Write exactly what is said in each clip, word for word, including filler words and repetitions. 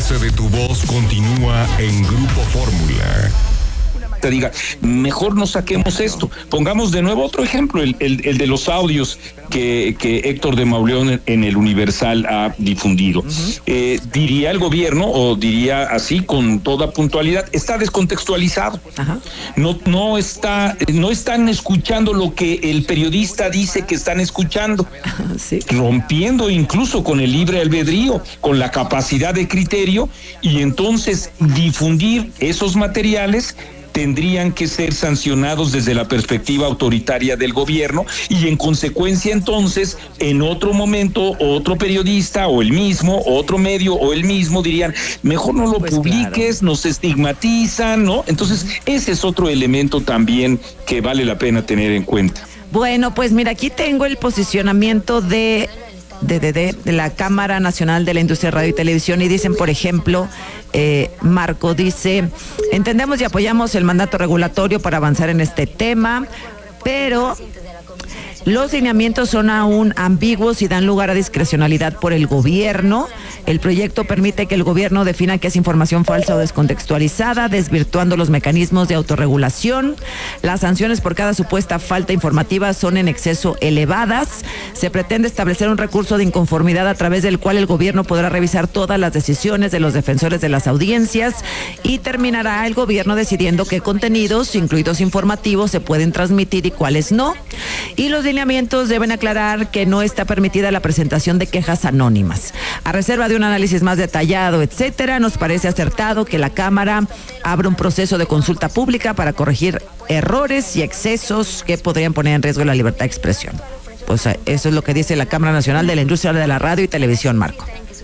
alcance de tu voz continúa en Grupo Fórmula. Te diga, mejor no saquemos esto. Pongamos de nuevo otro ejemplo, el, el, el de los audios que, que Héctor de Mauleón en el Universal ha difundido. Uh-huh. Eh, diría el gobierno, o diría así con toda puntualidad, está descontextualizado. Uh-huh. No, no está, no están escuchando lo que el periodista dice que están escuchando, sí. Rompiendo incluso con el libre albedrío, con la capacidad de criterio, y entonces difundir esos materiales tendrían que ser sancionados desde la perspectiva autoritaria del gobierno, y en consecuencia entonces en otro momento otro periodista o el mismo, otro medio o el mismo dirían, mejor no lo pues publiques, claro. Nos estigmatizan, ¿no? Entonces ese es otro elemento también que vale la pena tener en cuenta. Bueno, pues mira, aquí tengo el posicionamiento de De, de, de, de la Cámara Nacional de la Industria de Radio y Televisión, y dicen, por ejemplo, eh, Marco dice, entendemos y apoyamos el mandato regulatorio para avanzar en este tema, pero los lineamientos son aún ambiguos y dan lugar a discrecionalidad por el gobierno. El proyecto permite que el gobierno defina qué es información falsa o descontextualizada, desvirtuando los mecanismos de autorregulación. Las sanciones por cada supuesta falta informativa son en exceso elevadas. Se pretende establecer un recurso de inconformidad a través del cual el gobierno podrá revisar todas las decisiones de los defensores de las audiencias, y terminará el gobierno decidiendo qué contenidos, incluidos informativos, se pueden transmitir y cuáles no. Y los lineamientos deben aclarar que no está permitida la presentación de quejas anónimas. A reserva de un análisis más detallado, etcétera, nos parece acertado que la Cámara abra un proceso de consulta pública para corregir errores y excesos que podrían poner en riesgo la libertad de expresión. Pues eso es lo que dice la Cámara Nacional de la Industria de la Radio y Televisión, Marco.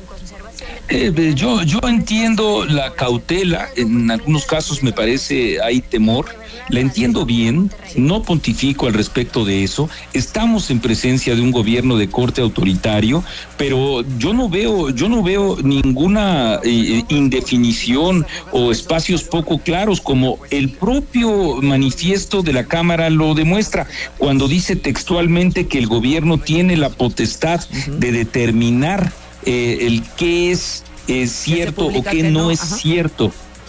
Eh, yo, yo entiendo la cautela, en algunos casos me parece hay temor, la entiendo bien, no pontifico al respecto de eso. Estamos en presencia de un gobierno de corte autoritario, pero yo no veo, yo no veo ninguna eh, indefinición o espacios poco claros, como el propio manifiesto de la Cámara lo demuestra, cuando dice textualmente que el gobierno tiene la potestad uh-huh. de determinar Eh, el qué es eh, cierto o qué no, no es Ajá. cierto.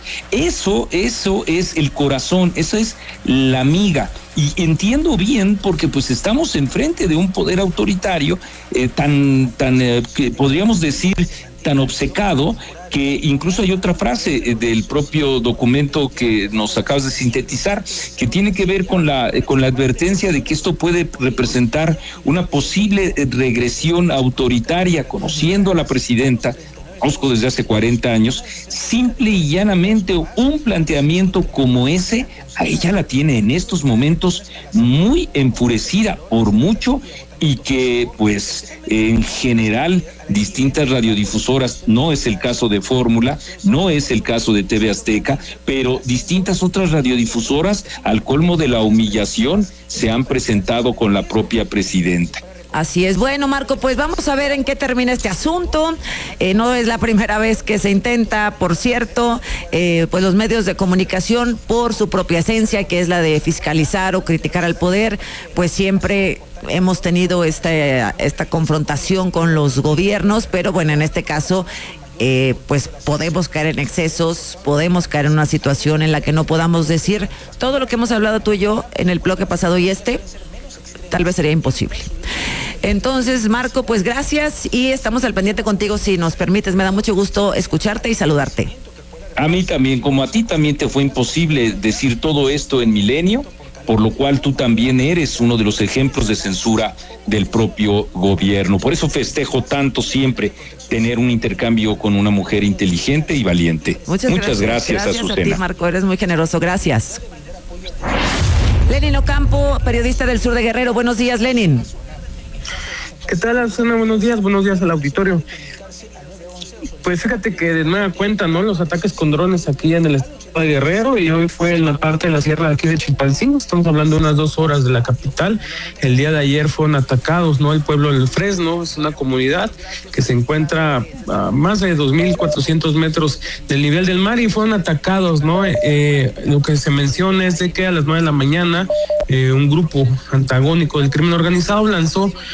Eso, eso es el corazón, eso es la miga. Y entiendo bien, porque pues estamos enfrente de un poder autoritario eh, tan, tan eh, que podríamos decir tan obcecado, que incluso hay otra frase del propio documento que nos acabas de sintetizar, que tiene que ver con la, con la advertencia de que esto puede representar una posible regresión autoritaria. Conociendo a la presidenta, conozco desde hace cuarenta años, simple y llanamente un planteamiento como ese, a ella la tiene en estos momentos muy enfurecida por mucho, y que pues en general distintas radiodifusoras, no es el caso de Fórmula, no es el caso de T V Azteca, pero distintas otras radiodifusoras, al colmo de la humillación, se han presentado con la propia presidenta. Así es. Bueno, Marco, pues vamos a ver en qué termina este asunto. Eh, no es la primera vez que se intenta, por cierto, eh, pues los medios de comunicación, por su propia esencia, que es la de fiscalizar o criticar al poder, pues siempre hemos tenido esta, esta confrontación con los gobiernos, pero bueno, en este caso Eh, pues podemos caer en excesos, podemos caer en una situación en la que no podamos decir todo lo que hemos hablado tú y yo en el bloque pasado, y este tal vez sería imposible. Entonces, Marco, pues gracias, y estamos al pendiente contigo si nos permites. Me da mucho gusto escucharte y saludarte. A mí también, como a ti también te fue imposible decir todo esto en Milenio, por lo cual tú también eres uno de los ejemplos de censura del propio gobierno. Por eso festejo tanto siempre tener un intercambio con una mujer inteligente y valiente. Muchas, Muchas gracias, gracias, Azucena. a ti, Marco, eres muy generoso, gracias. Lenin Ocampo, periodista del sur de Guerrero. Buenos días, Lenin. ¿Qué tal, Azucena? Buenos días, buenos días al auditorio. Pues fíjate que de nueva cuenta, ¿no? Los ataques con drones aquí en el estado de Guerrero, y hoy fue en la parte de la sierra de aquí de Chilpancingo. Estamos hablando de unas dos horas de la capital. El día de ayer fueron atacados, ¿no? El pueblo del Fresno es una comunidad que se encuentra a más de dos mil cuatrocientos metros del nivel del mar, y fueron atacados, ¿no? Eh, lo que se menciona es de que a las nueve de la mañana eh, un grupo antagónico del crimen organizado lanzó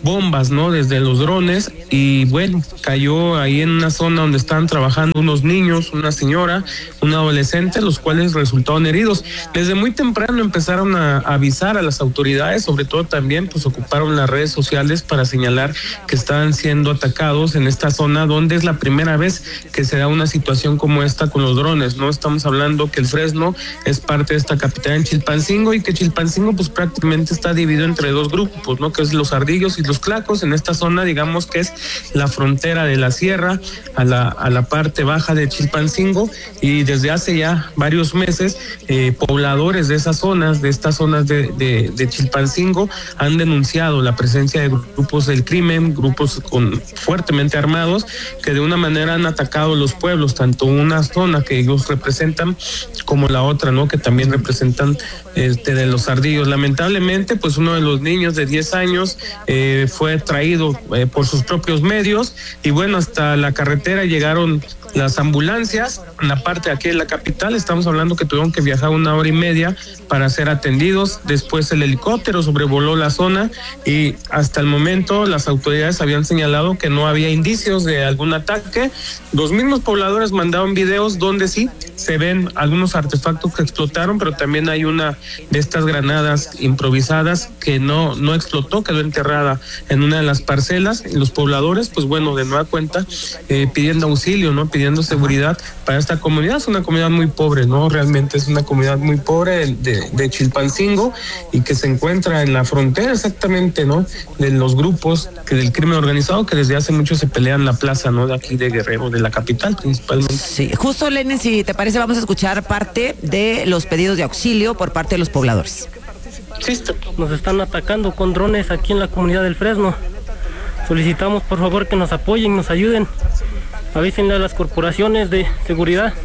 bombas, ¿no? Desde los drones, y bueno, cayó ahí en una zona donde estaban trabajando unos niños, una señora, un adolescente, los cuales resultaron heridos. Desde muy temprano empezaron a avisar a las autoridades, sobre todo también pues ocuparon las redes sociales para señalar que estaban siendo atacados en esta zona, donde es la primera vez que se da una situación como esta con los drones, ¿no? Estamos hablando que el Fresno es parte de esta capital en Chilpancingo, y que Chilpancingo pues prácticamente está dividido entre dos grupos, ¿no? Que es los ardillos y los clacos. En esta zona, digamos que es la frontera de la sierra a la, a la parte baja de Chilpancingo, y desde hace ya varios meses eh, pobladores de esas zonas, de estas zonas de, de, de Chilpancingo, han denunciado la presencia de grupos del crimen, grupos con fuertemente armados, que de una manera han atacado los pueblos, tanto una zona que ellos representan como la otra, ¿no? Que también representan este, de los ardillos. Lamentablemente, pues uno de los niños de diez años eh, fue traído eh, por sus propios medios, y bueno, hasta la carretera llegaron las ambulancias. En la parte de aquí de la capital estamos hablando que tuvieron que viajar una hora y media para ser atendidos. Después el helicóptero sobrevoló la zona, y hasta el momento las autoridades habían señalado que no había indicios de algún ataque. Los mismos pobladores mandaron videos donde sí se ven algunos artefactos que explotaron, pero también hay una de estas granadas improvisadas que no, no explotó, quedó enterrada en una de las parcelas. Y los pobladores, pues bueno, de nueva cuenta, eh, pidiendo auxilio, ¿no? Pidiendo seguridad para esta comunidad. Es una comunidad muy pobre, ¿no? Realmente es una comunidad muy pobre de, de, de Chilpancingo, y que se encuentra en la frontera exactamente, ¿no? De los grupos que del crimen organizado, que desde hace mucho se pelean en la plaza, ¿no? De aquí de Guerrero, de la capital principalmente. Sí, justo, Lenin, si te parece, vamos a escuchar parte de los pedidos de auxilio por parte de los pobladores. Sí, nos están atacando con drones aquí en la comunidad del Fresno. Solicitamos por favor que nos apoyen, nos ayuden. Avísenle a las corporaciones de seguridad.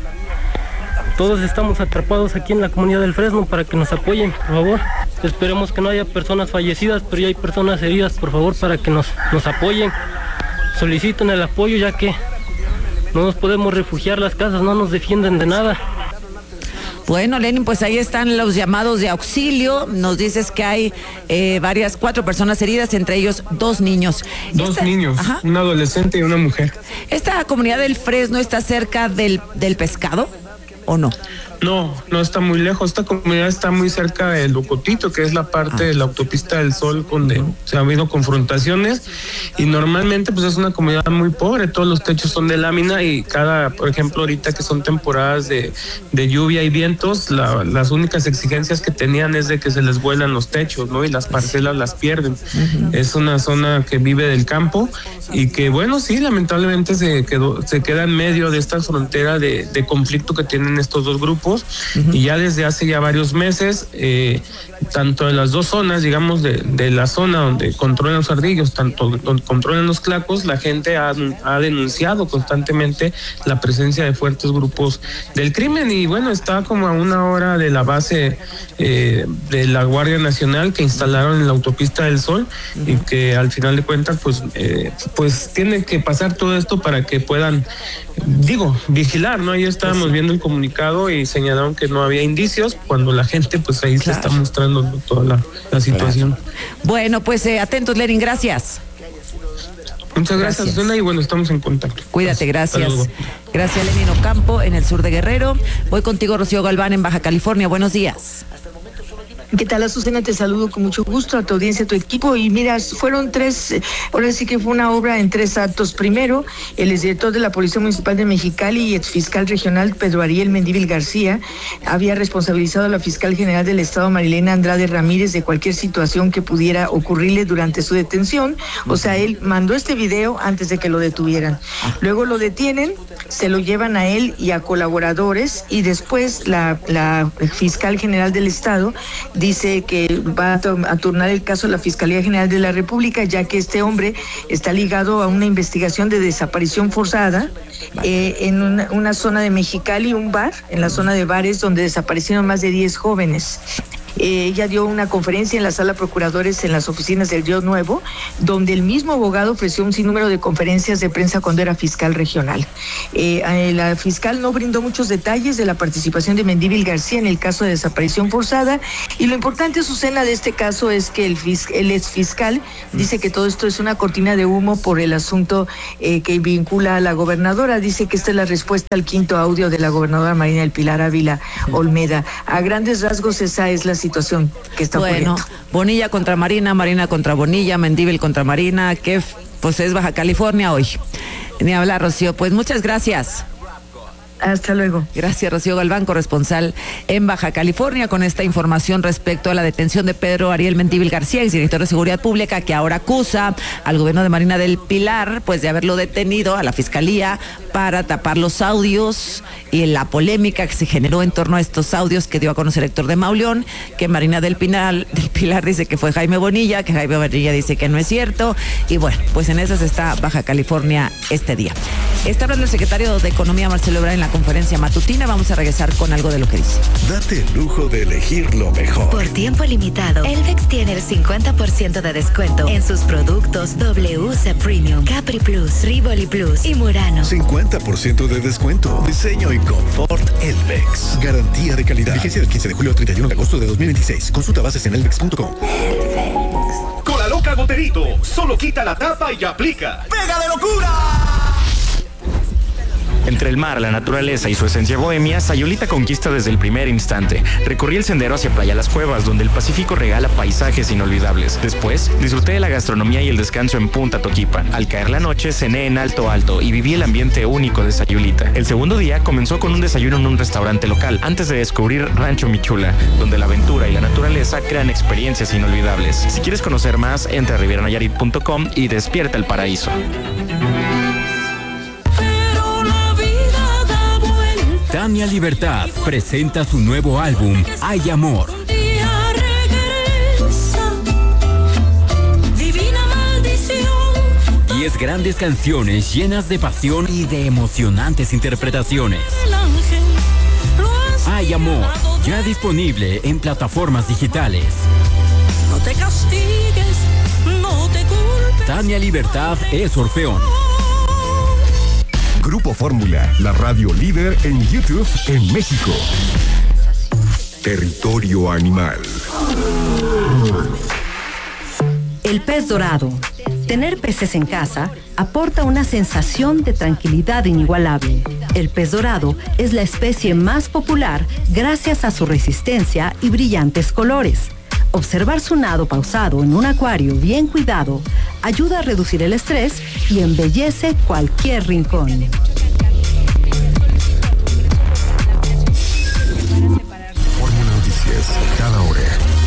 Todos estamos atrapados aquí en la comunidad del Fresno para que nos apoyen, por favor. Esperemos que no haya personas fallecidas, pero ya hay personas heridas, por favor, para que nos, nos apoyen. Soliciten el apoyo, ya que no nos podemos refugiar, las casas no nos defienden de nada. Bueno, Lenin, pues ahí están los llamados de auxilio. Nos dices que hay eh, varias, cuatro personas heridas, entre ellos dos niños. Dos Esta, niños, ajá. Un adolescente y una mujer. ¿Esta comunidad del Fresno está cerca del, del pescado o no? No, no está muy lejos. Esta comunidad está muy cerca del Locotito, que es la parte ah. de la autopista del Sol, donde se han habido confrontaciones, y normalmente pues es una comunidad muy pobre. Todos los techos son de lámina, y cada, por ejemplo, ahorita que son temporadas de, de lluvia y vientos, la, las únicas exigencias que tenían es de que se les vuelan los techos, ¿no? Y las parcelas las pierden. Uh-huh. Es una zona que vive del campo, y que bueno, sí, lamentablemente se quedó, se queda en medio de esta frontera de, de conflicto que tienen estos dos grupos. Uh-huh. Y ya desde hace ya varios meses, eh, tanto de las dos zonas, digamos, de, de la zona donde controlan los ardillos, tanto donde controlan los clacos, la gente ha, ha denunciado constantemente la presencia de fuertes grupos del crimen. Y bueno, está como a una hora de la base eh, de la Guardia Nacional que instalaron en la autopista del Sol, uh-huh. y que al final de cuentas pues, eh, pues tiene que pasar todo esto para que puedan, digo, vigilar, ¿no? Ahí estábamos viendo el comunicado y señalaron que no había indicios, cuando la gente pues ahí claro. se está mostrando toda la, la situación. Claro. Bueno, pues eh, atentos, Lenin, gracias. Muchas gracias, gracias, Susana, y bueno, estamos en contacto. Cuídate, gracias. Gracias, Lenin Ocampo, en el sur de Guerrero. Voy contigo, Rocío Galván, en Baja California. Buenos días. ¿Qué tal, Azucena? Te saludo con mucho gusto a tu audiencia, a tu equipo. Y mira, fueron tres, ahora sí que fue una obra en tres actos. Primero, el exdirector de la Policía Municipal de Mexicali y exfiscal regional Pedro Ariel Mendívil García había responsabilizado a la fiscal general del Estado, Marilena Andrade Ramírez, de cualquier situación que pudiera ocurrirle durante su detención. O sea, él mandó este video antes de que lo detuvieran. Luego lo detienen, se lo llevan a él y a colaboradores, y después la, la fiscal general del Estado dice que va a, a turnar el caso a la Fiscalía General de la República, ya que este hombre está ligado a una investigación de desaparición forzada eh, en una, una zona de Mexicali, un bar, en la zona de bares donde desaparecieron más de diez jóvenes. Eh, ella dio una conferencia en la sala procuradores en las oficinas del Río Nuevo, donde el mismo abogado ofreció un sinnúmero de conferencias de prensa cuando era fiscal regional. Eh, eh, la fiscal no brindó muchos detalles de la participación de Mendívil García en el caso de desaparición forzada, y lo importante, Susana, de este caso es que el, fis- el exfiscal dice que todo esto es una cortina de humo por el asunto eh, que vincula a la gobernadora. Dice que esta es la respuesta al quinto audio de la gobernadora Marina del Pilar Ávila Olmeda. A grandes rasgos esa es la situación que está bueno, ocurriendo. Bonilla contra Marina, Marina contra Bonilla, Mendívil contra Marina, que pues es Baja California hoy. Ni hablar, Rocío. Pues muchas gracias. Hasta luego. Gracias, Rocío Galván, corresponsal en Baja California, con esta información respecto a la detención de Pedro Ariel Mendívil García, exdirector de Seguridad Pública, que ahora acusa al gobierno de Marina del Pilar, pues de haberlo detenido, a la Fiscalía, para tapar los audios y la polémica que se generó en torno a estos audios que dio a conocer Héctor de Mauleón, que Marina del Pilar, del Pilar dice que fue Jaime Bonilla, que Jaime Bonilla dice que no es cierto, y bueno, pues en esas está Baja California este día. Está hablando el secretario de Economía, Marcelo Ebrard, en la conferencia matutina. Vamos a regresar con algo de lo que dice. Date el lujo de elegir lo mejor. Por tiempo limitado, Elvex tiene el cincuenta por ciento de descuento en sus productos W C Premium, Capri Plus, Rivoli Plus y Murano. cincuenta por ciento de descuento. Diseño y confort Elvex. Garantía de calidad. Vigencia del quince de julio al treinta y uno de agosto de dos mil veintiséis. Consulta bases en elvex punto com. Con la loca Goterito, solo quita la tapa y aplica. ¡Pega de locura! Entre el mar, la naturaleza y su esencia bohemia, Sayulita conquista desde el primer instante. Recorrí el sendero hacia Playa Las Cuevas, donde el Pacífico regala paisajes inolvidables. Después, disfruté de la gastronomía y el descanso en Punta Toquipa. Al caer la noche, cené en Alto Alto y viví el ambiente único de Sayulita. El segundo día comenzó con un desayuno en un restaurante local, antes de descubrir Rancho Michula, donde la aventura y la naturaleza crean experiencias inolvidables. Si quieres conocer más, entra a riviera nayarit punto com y despierta el paraíso. Tania Libertad presenta su nuevo álbum, Hay Amor. Diez grandes canciones llenas de pasión y de emocionantes interpretaciones. Hay Amor, ya disponible en plataformas digitales. No te castigues, no te culpes. Tania Libertad es Orfeón. Grupo Fórmula, la radio líder en YouTube en México. Territorio Animal. El pez dorado. Tener peces en casa aporta una sensación de tranquilidad inigualable. El pez dorado es la especie más popular gracias a su resistencia y brillantes colores. Observar su nado pausado en un acuario bien cuidado ayuda a reducir el estrés y embellece cualquier rincón. Fórmula Noticias, cada hora.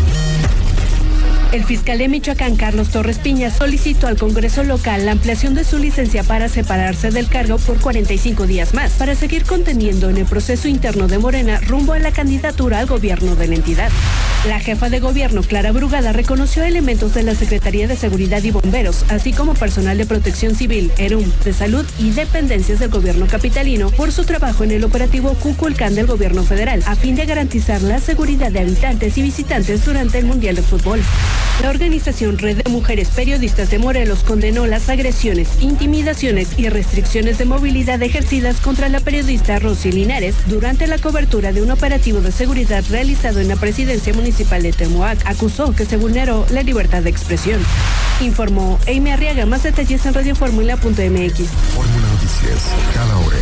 El fiscal de Michoacán, Carlos Torres Piña, solicitó al Congreso local la ampliación de su licencia para separarse del cargo por cuarenta y cinco días más, para seguir conteniendo en el proceso interno de Morena rumbo a la candidatura al gobierno de la entidad. La jefa de gobierno, Clara Brugada, reconoció elementos de la Secretaría de Seguridad y Bomberos, así como personal de Protección Civil, ERUM, de Salud y dependencias del gobierno capitalino por su trabajo en el operativo Cuculcán del gobierno federal, a fin de garantizar la seguridad de habitantes y visitantes durante el Mundial de Fútbol. La organización Red de Mujeres Periodistas de Morelos condenó las agresiones, intimidaciones y restricciones de movilidad ejercidas contra la periodista Rosy Linares durante la cobertura de un operativo de seguridad realizado en la presidencia municipal de Temoac. Acusó que se vulneró la libertad de expresión. Informó Amy Arriaga. Más detalles en radio fórmula punto m x. Fórmula Noticias, cada hora.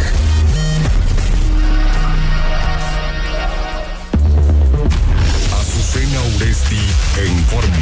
Azucena Uresti en Fórmula.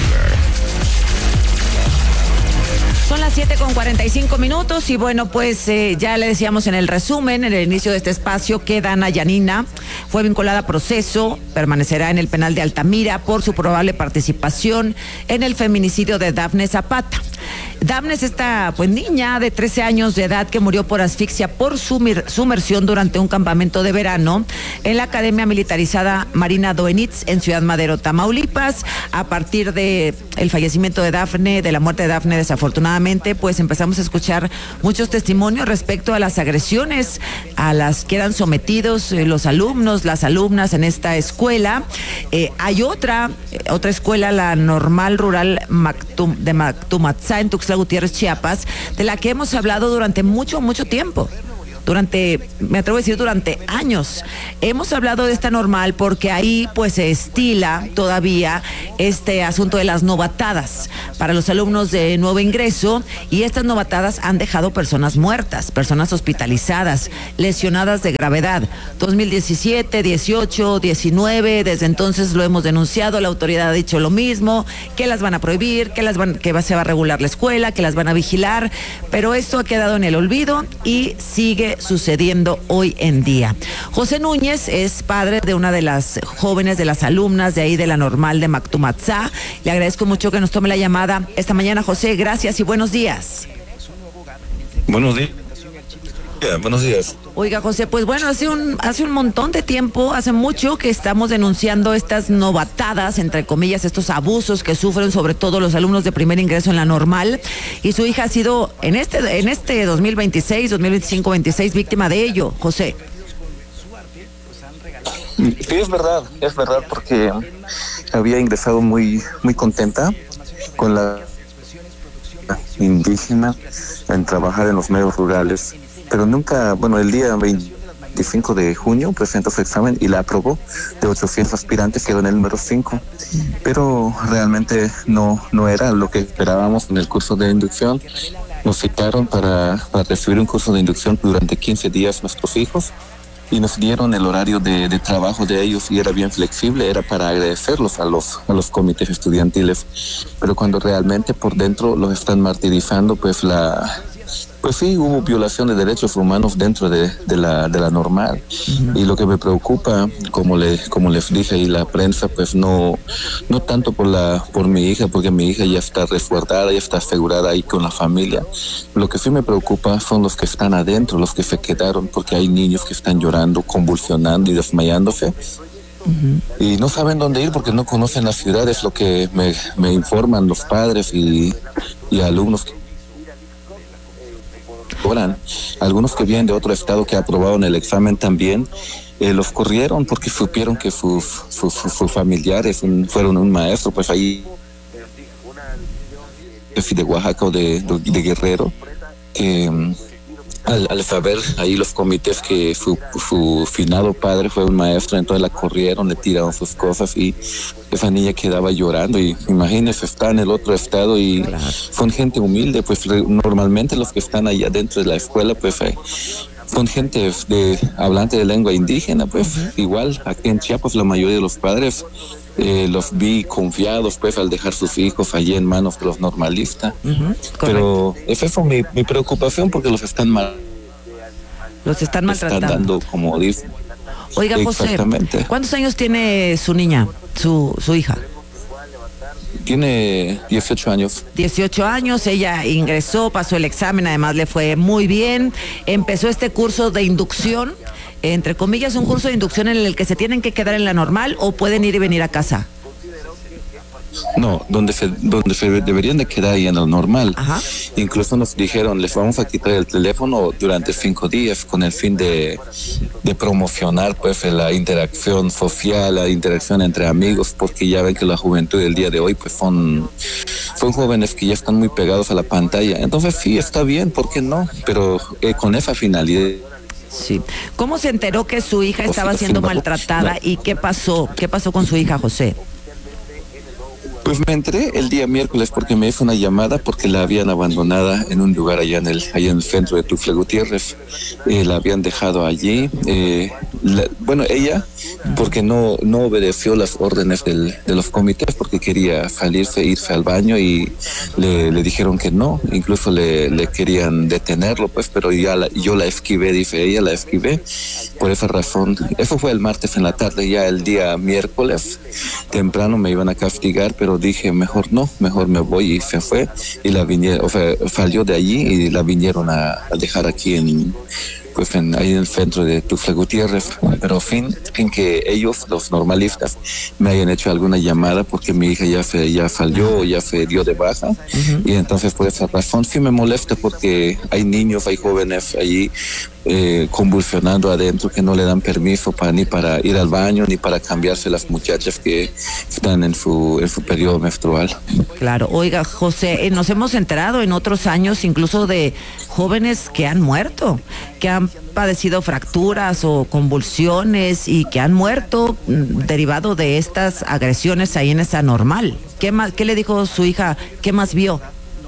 Son las siete con cuarenta y cinco minutos y bueno, pues eh, ya le decíamos en el resumen, en el inicio de este espacio, que Dana Yanina fue vinculada a proceso, permanecerá en el penal de Altamira por su probable participación en el feminicidio de Dafne Zapata. Dafne es esta pues niña de trece años de edad que murió por asfixia por sumir, sumersión durante un campamento de verano en la Academia Militarizada Marina Doenitz en Ciudad Madero, Tamaulipas. A partir de el fallecimiento de Dafne, de la muerte de Dafne, desafortunadamente, pues pues empezamos a escuchar muchos testimonios respecto a las agresiones a las que eran sometidos eh, los alumnos, las alumnas en esta escuela. Eh, hay otra, eh, otra escuela, la Normal Rural Mactum, de Mactumatzá, en Tuxtla Gutiérrez, Chiapas, de la que hemos hablado durante mucho, mucho tiempo. Durante, me atrevo a decir, durante años. Hemos hablado de esta normal porque ahí pues se estila todavía este asunto de las novatadas para los alumnos de nuevo ingreso, y estas novatadas han dejado personas muertas, personas hospitalizadas, lesionadas de gravedad. dos mil diecisiete, dieciocho, diecinueve, desde entonces lo hemos denunciado, la autoridad ha dicho lo mismo, que las van a prohibir, que las van, que va, se va a regular la escuela, que las van a vigilar, pero esto ha quedado en el olvido y sigue sucediendo hoy en día. José Núñez es padre de una de las jóvenes, de las alumnas de ahí de la Normal de Mactumatzá. Le agradezco mucho que nos tome la llamada esta mañana, José. Gracias y buenos días. Buenos días. Buenos días. Oiga, José, pues bueno, hace un hace un montón de tiempo, hace mucho que estamos denunciando estas novatadas, entre comillas, estos abusos que sufren sobre todo los alumnos de primer ingreso en la Normal, y su hija ha sido en este en este dos mil veintiséis, dos mil veinticinco, veintiséis víctima de ello, José. Sí, es verdad, es verdad, porque había ingresado muy muy contenta con la indígena en trabajar en los medios rurales. Pero nunca, bueno, el día veinticinco de junio presentó su examen y la aprobó. De ochocientos aspirantes quedó en el número cinco. Pero realmente no, no era lo que esperábamos en el curso de inducción. Nos citaron para, para recibir un curso de inducción durante quince días nuestros hijos, y nos dieron el horario de, de trabajo de ellos, y era bien flexible, era para agradecerlos a los, a los comités estudiantiles. Pero cuando realmente por dentro los están martirizando, pues la... Pues sí, hubo violación de derechos humanos dentro de, de la de la Normal. Uh-huh. Y lo que me preocupa, como le como les dije, y la prensa, pues no no tanto por la por mi hija, porque mi hija ya está resguardada, ya está asegurada ahí con la familia. Lo que sí me preocupa son los que están adentro, los que se quedaron, porque hay niños que están llorando, convulsionando y desmayándose. Uh-huh. Y no saben dónde ir porque no conocen la ciudad, es lo que me, me informan los padres y, y alumnos que algunos que vienen de otro estado que aprobaron el examen también, eh, los corrieron porque supieron que sus, sus, sus familiares un, fueron un maestro, pues ahí de Oaxaca o de, de Guerrero, que um, al, al saber ahí los comités que su, su finado padre fue un maestro, entonces la corrieron, le tiraron sus cosas y esa niña quedaba llorando. Y imagínense, está en el otro estado y claro, son gente humilde, pues re, normalmente los que están allá dentro de la escuela, pues eh, son gente de hablante de lengua indígena, pues uh-huh. Igual aquí en Chiapas la mayoría de los padres eh, los vi confiados, pues al dejar sus hijos allí en manos de los normalistas. Uh-huh. Pero esa fue mi, mi preocupación, porque los están mal los están maltratando, están dando, como dicen. Oiga, José, ¿cuántos años tiene su niña, su, su hija? Tiene dieciocho años. dieciocho años, ella ingresó, pasó el examen, además le fue muy bien, empezó este curso de inducción, entre comillas, un curso de inducción en el que se tienen que quedar en la Normal o pueden ir y venir a casa. No, donde se, donde se deberían de quedar ahí en la Normal. Ajá. Incluso nos dijeron, les vamos a quitar el teléfono durante cinco días con el fin de, de promocionar pues la interacción social, la interacción entre amigos, porque ya ven que la juventud del día de hoy pues son, son jóvenes que ya están muy pegados a la pantalla. Entonces sí, está bien, ¿por qué no? Pero eh, con esa finalidad. Sí. ¿Cómo se enteró que su hija estaba siendo maltratada no. y qué pasó? ¿Qué pasó con su hija, José? Pues me enteré el día miércoles porque me hizo una llamada porque la habían abandonada en un lugar allá en el, allá en el centro de Tuxtla Gutiérrez. Eh, la habían dejado allí. Eh, la, bueno, ella, porque no, no obedeció las órdenes del, de los comités, porque quería salirse, irse al baño y le, le dijeron que no. Incluso le, le querían detenerlo, pues, pero ya la, yo la esquivé, dice ella, la esquivé. Por esa razón, eso fue el martes en la tarde. Ya el día miércoles temprano me iban a castigar, pero dije mejor no, mejor me voy, y se fue y la vinieron, o sea, salió de allí y la vinieron a, a dejar aquí en pues en, ahí en el centro de Tuxtla Gutiérrez, pero fin, fin que ellos, los normalistas, me hayan hecho alguna llamada porque mi hija ya se ya salió, ya se dio de baja, uh-huh. y entonces por esa razón sí me molesta porque hay niños, hay jóvenes ahí eh, convulsionando adentro que no le dan permiso para ni para ir al baño ni para cambiarse las muchachas que están en su en su periodo menstrual. Claro, oiga José, eh, nos hemos enterado en otros años incluso de jóvenes que han muerto, que han padecido fracturas o convulsiones y que han muerto mm, derivado de estas agresiones ahí en esa normal. ¿Qué más, qué le dijo su hija? ¿Qué más vio?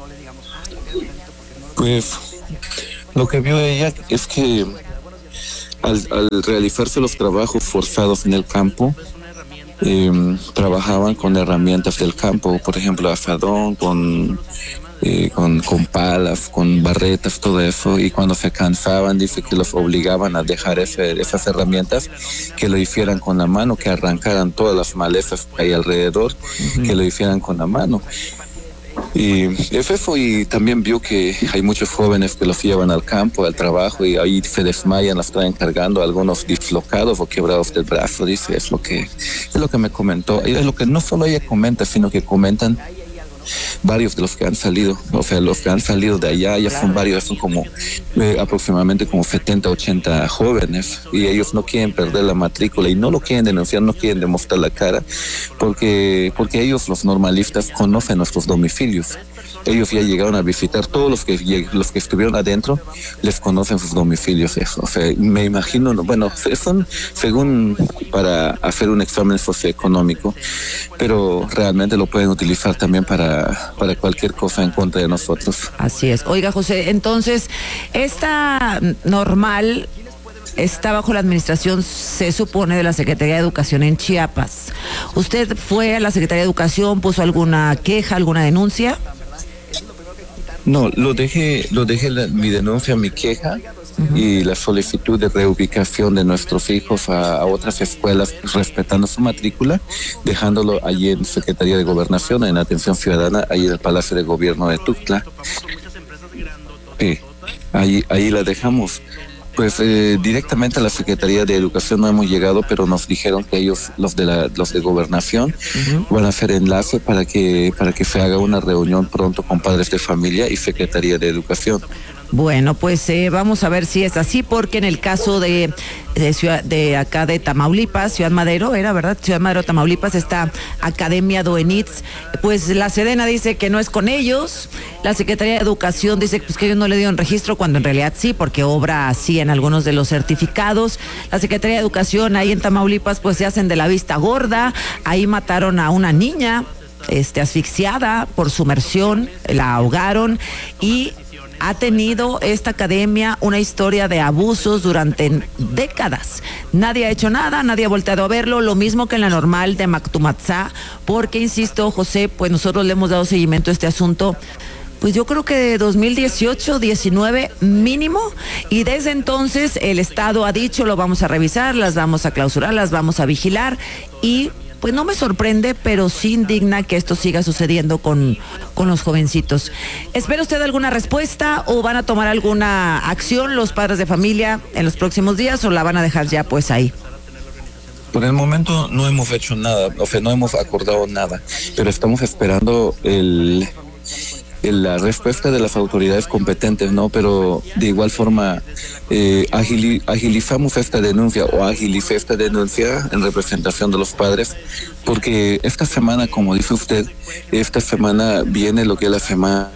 Pues lo que vio ella es que al, al realizarse los trabajos forzados en el campo, eh, trabajaban con herramientas del campo, por ejemplo, asadón, con Eh, con, con palas, con barretas, todo eso, y cuando se cansaban dice que los obligaban a dejar ese, esas herramientas, que lo hicieran con la mano, que arrancaran todas las malezas que hay alrededor, uh-huh. que lo hicieran con la mano. Y es eso, y también vio que hay muchos jóvenes que los llevan al campo, al trabajo, y ahí se desmayan, las traen cargando, algunos dislocados o quebrados del brazo, dice, es lo que, es lo que me comentó, y es lo que no solo ella comenta, sino que comentan varios de los que han salido, o sea, los que han salido de allá, ya son varios, son como eh, aproximadamente como setenta, ochenta jóvenes, y ellos no quieren perder la matrícula y no lo quieren denunciar, no quieren demostrar la cara, porque, porque ellos, los normalistas, conocen nuestros domicilios. Ellos ya llegaron a visitar, todos los que los que estuvieron adentro les conocen sus domicilios, eso. O sea, me imagino, bueno, son según para hacer un examen socioeconómico, pero realmente lo pueden utilizar también para, para cualquier cosa en contra de nosotros. Así es. Oiga, José, entonces, esta normal está bajo la administración, se supone, de la Secretaría de Educación en Chiapas. ¿Usted fue a la Secretaría de Educación, puso alguna queja, alguna denuncia? No, lo dejé, lo dejé la, mi denuncia, mi queja, uh-huh. y la solicitud de reubicación de nuestros hijos a, a otras escuelas respetando su matrícula, dejándolo allí en Secretaría de Gobernación, en Atención Ciudadana, ahí en el Palacio de Gobierno de Tuxtla. Sí, ahí, ahí la dejamos. Pues eh, directamente a la Secretaría de Educación no hemos llegado, pero nos dijeron que ellos, los de la, los de Gobernación, uh-huh. van a hacer enlace para que para que se haga una reunión pronto con padres de familia y Secretaría de Educación. Bueno, pues eh, vamos a ver si es así, porque en el caso de, de ciudad de acá de Tamaulipas, Ciudad Madero, era verdad, Ciudad Madero, Tamaulipas, esta Academia Doenitz, pues la Sedena dice que no es con ellos, la Secretaría de Educación dice pues que ellos no le dieron registro, cuando en realidad sí, porque obra así en algunos de los certificados. La Secretaría de Educación ahí en Tamaulipas pues se hacen de la vista gorda, ahí mataron a una niña, este, asfixiada por sumersión, la ahogaron, y ha tenido esta academia una historia de abusos durante décadas. Nadie ha hecho nada, nadie ha volteado a verlo, lo mismo que en la normal de Mactumatzá, porque, insisto, José, pues nosotros le hemos dado seguimiento a este asunto, pues yo creo que de dos mil dieciocho, diecinueve mínimo, y desde entonces el Estado ha dicho, lo vamos a revisar, las vamos a clausurar, las vamos a vigilar, y pues no me sorprende, pero sí indigna que esto siga sucediendo con, con los jovencitos. ¿Espera usted alguna respuesta o van a tomar alguna acción los padres de familia en los próximos días o la van a dejar ya pues ahí? Por el momento no hemos hecho nada, o sea, no hemos acordado nada, pero estamos esperando el... la respuesta de las autoridades competentes, ¿no? Pero de igual forma eh, agili- agilizamos esta denuncia o agilicé esta denuncia en representación de los padres, porque esta semana, como dice usted, esta semana viene lo que es la semana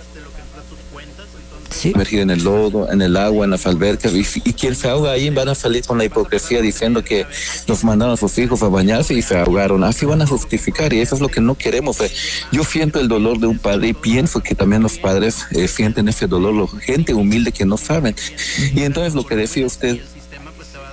Sí. Emergir en el lodo, en el agua, en las albercas, y, y quien se ahoga ahí van a salir con la hipocresía diciendo que nos mandaron a sus hijos a bañarse y se ahogaron. Así van a justificar, y eso es lo que no queremos. Yo siento el dolor de un padre y pienso que también los padres eh, sienten ese dolor, la gente humilde que no saben. Y entonces lo que decía usted,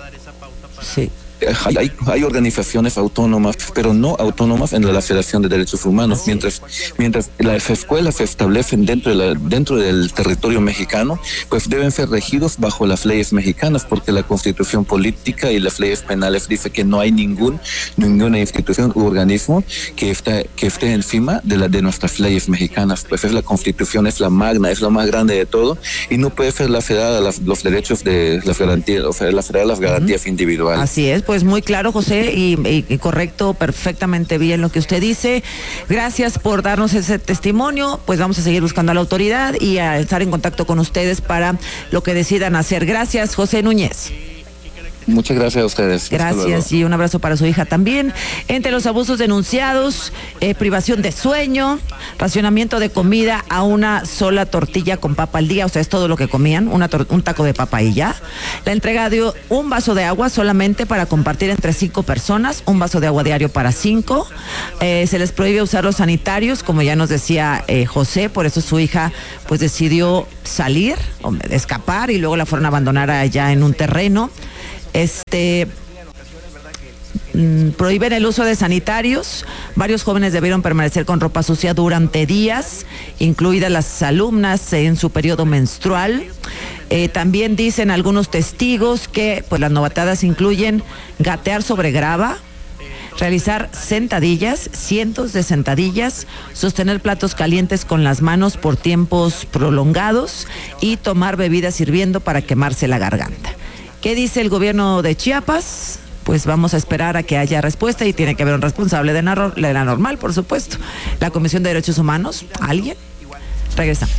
Sí. Hay, hay organizaciones autónomas, pero no autónomas en la Federación de Derechos Humanos. Mientras, mientras las escuelas se establecen dentro, de la, dentro del territorio mexicano, pues deben ser regidos bajo las leyes mexicanas, porque la Constitución política y las leyes penales dice que no hay ningún ninguna institución u organismo que esté que esté encima de la de nuestras leyes mexicanas. Pues es la Constitución, es la magna, es la más grande de todo, y no puede ser la federal las, los derechos de las garantías, o sea, la federal las garantías uh-huh. individuales. Así es. Pues muy claro, José, y, y, y correcto, perfectamente bien lo que usted dice. Gracias por darnos ese testimonio. Pues vamos a seguir buscando a la autoridad y a estar en contacto con ustedes para lo que decidan hacer. Gracias, José Núñez. Muchas gracias a ustedes. Gracias y un abrazo para su hija también. Entre los abusos denunciados, eh, privación de sueño, racionamiento de comida a una sola tortilla con papa al día, o sea, es todo lo que comían, una tor- un taco de papa y ya. La entrega de un vaso de agua solamente para compartir entre cinco personas, un vaso de agua diario para cinco. Eh, se les prohíbe usar los sanitarios, como ya nos decía eh, José, por eso su hija pues decidió salir, o escapar, y luego la fueron a abandonar allá en un terreno. Este mm, prohíben el uso de sanitarios. Varios jóvenes debieron permanecer con ropa sucia durante días, incluidas las alumnas en su periodo menstrual. Eh, también dicen algunos testigos que pues las novatadas incluyen gatear sobre grava, realizar sentadillas, cientos de sentadillas, sostener platos calientes con las manos por tiempos prolongados y tomar bebidas hirviendo para quemarse la garganta. ¿Qué dice el gobierno de Chiapas? Pues vamos a esperar a que haya respuesta, y tiene que haber un responsable de la, de la normal, por supuesto. La Comisión de Derechos Humanos, ¿alguien? Regresamos.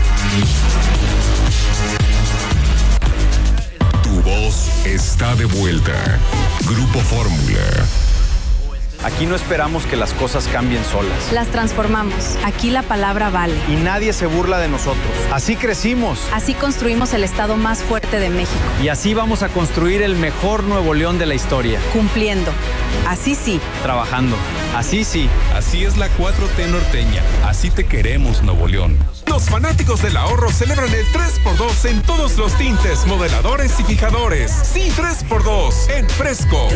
Tu voz está de vuelta. Grupo Fórmula. Aquí no esperamos que las cosas cambien solas. Las transformamos. Aquí la palabra vale. Y nadie se burla de nosotros. Así crecimos. Así construimos el estado más fuerte de México. Y así vamos a construir el mejor Nuevo León de la historia. Cumpliendo. Así sí. Trabajando. Así sí. Así es la cuatro T norteña. Así te queremos, Nuevo León. Los fanáticos del ahorro celebran el tres por dos en todos los tintes, modeladores y fijadores. Sí, tres por dos en Fresco.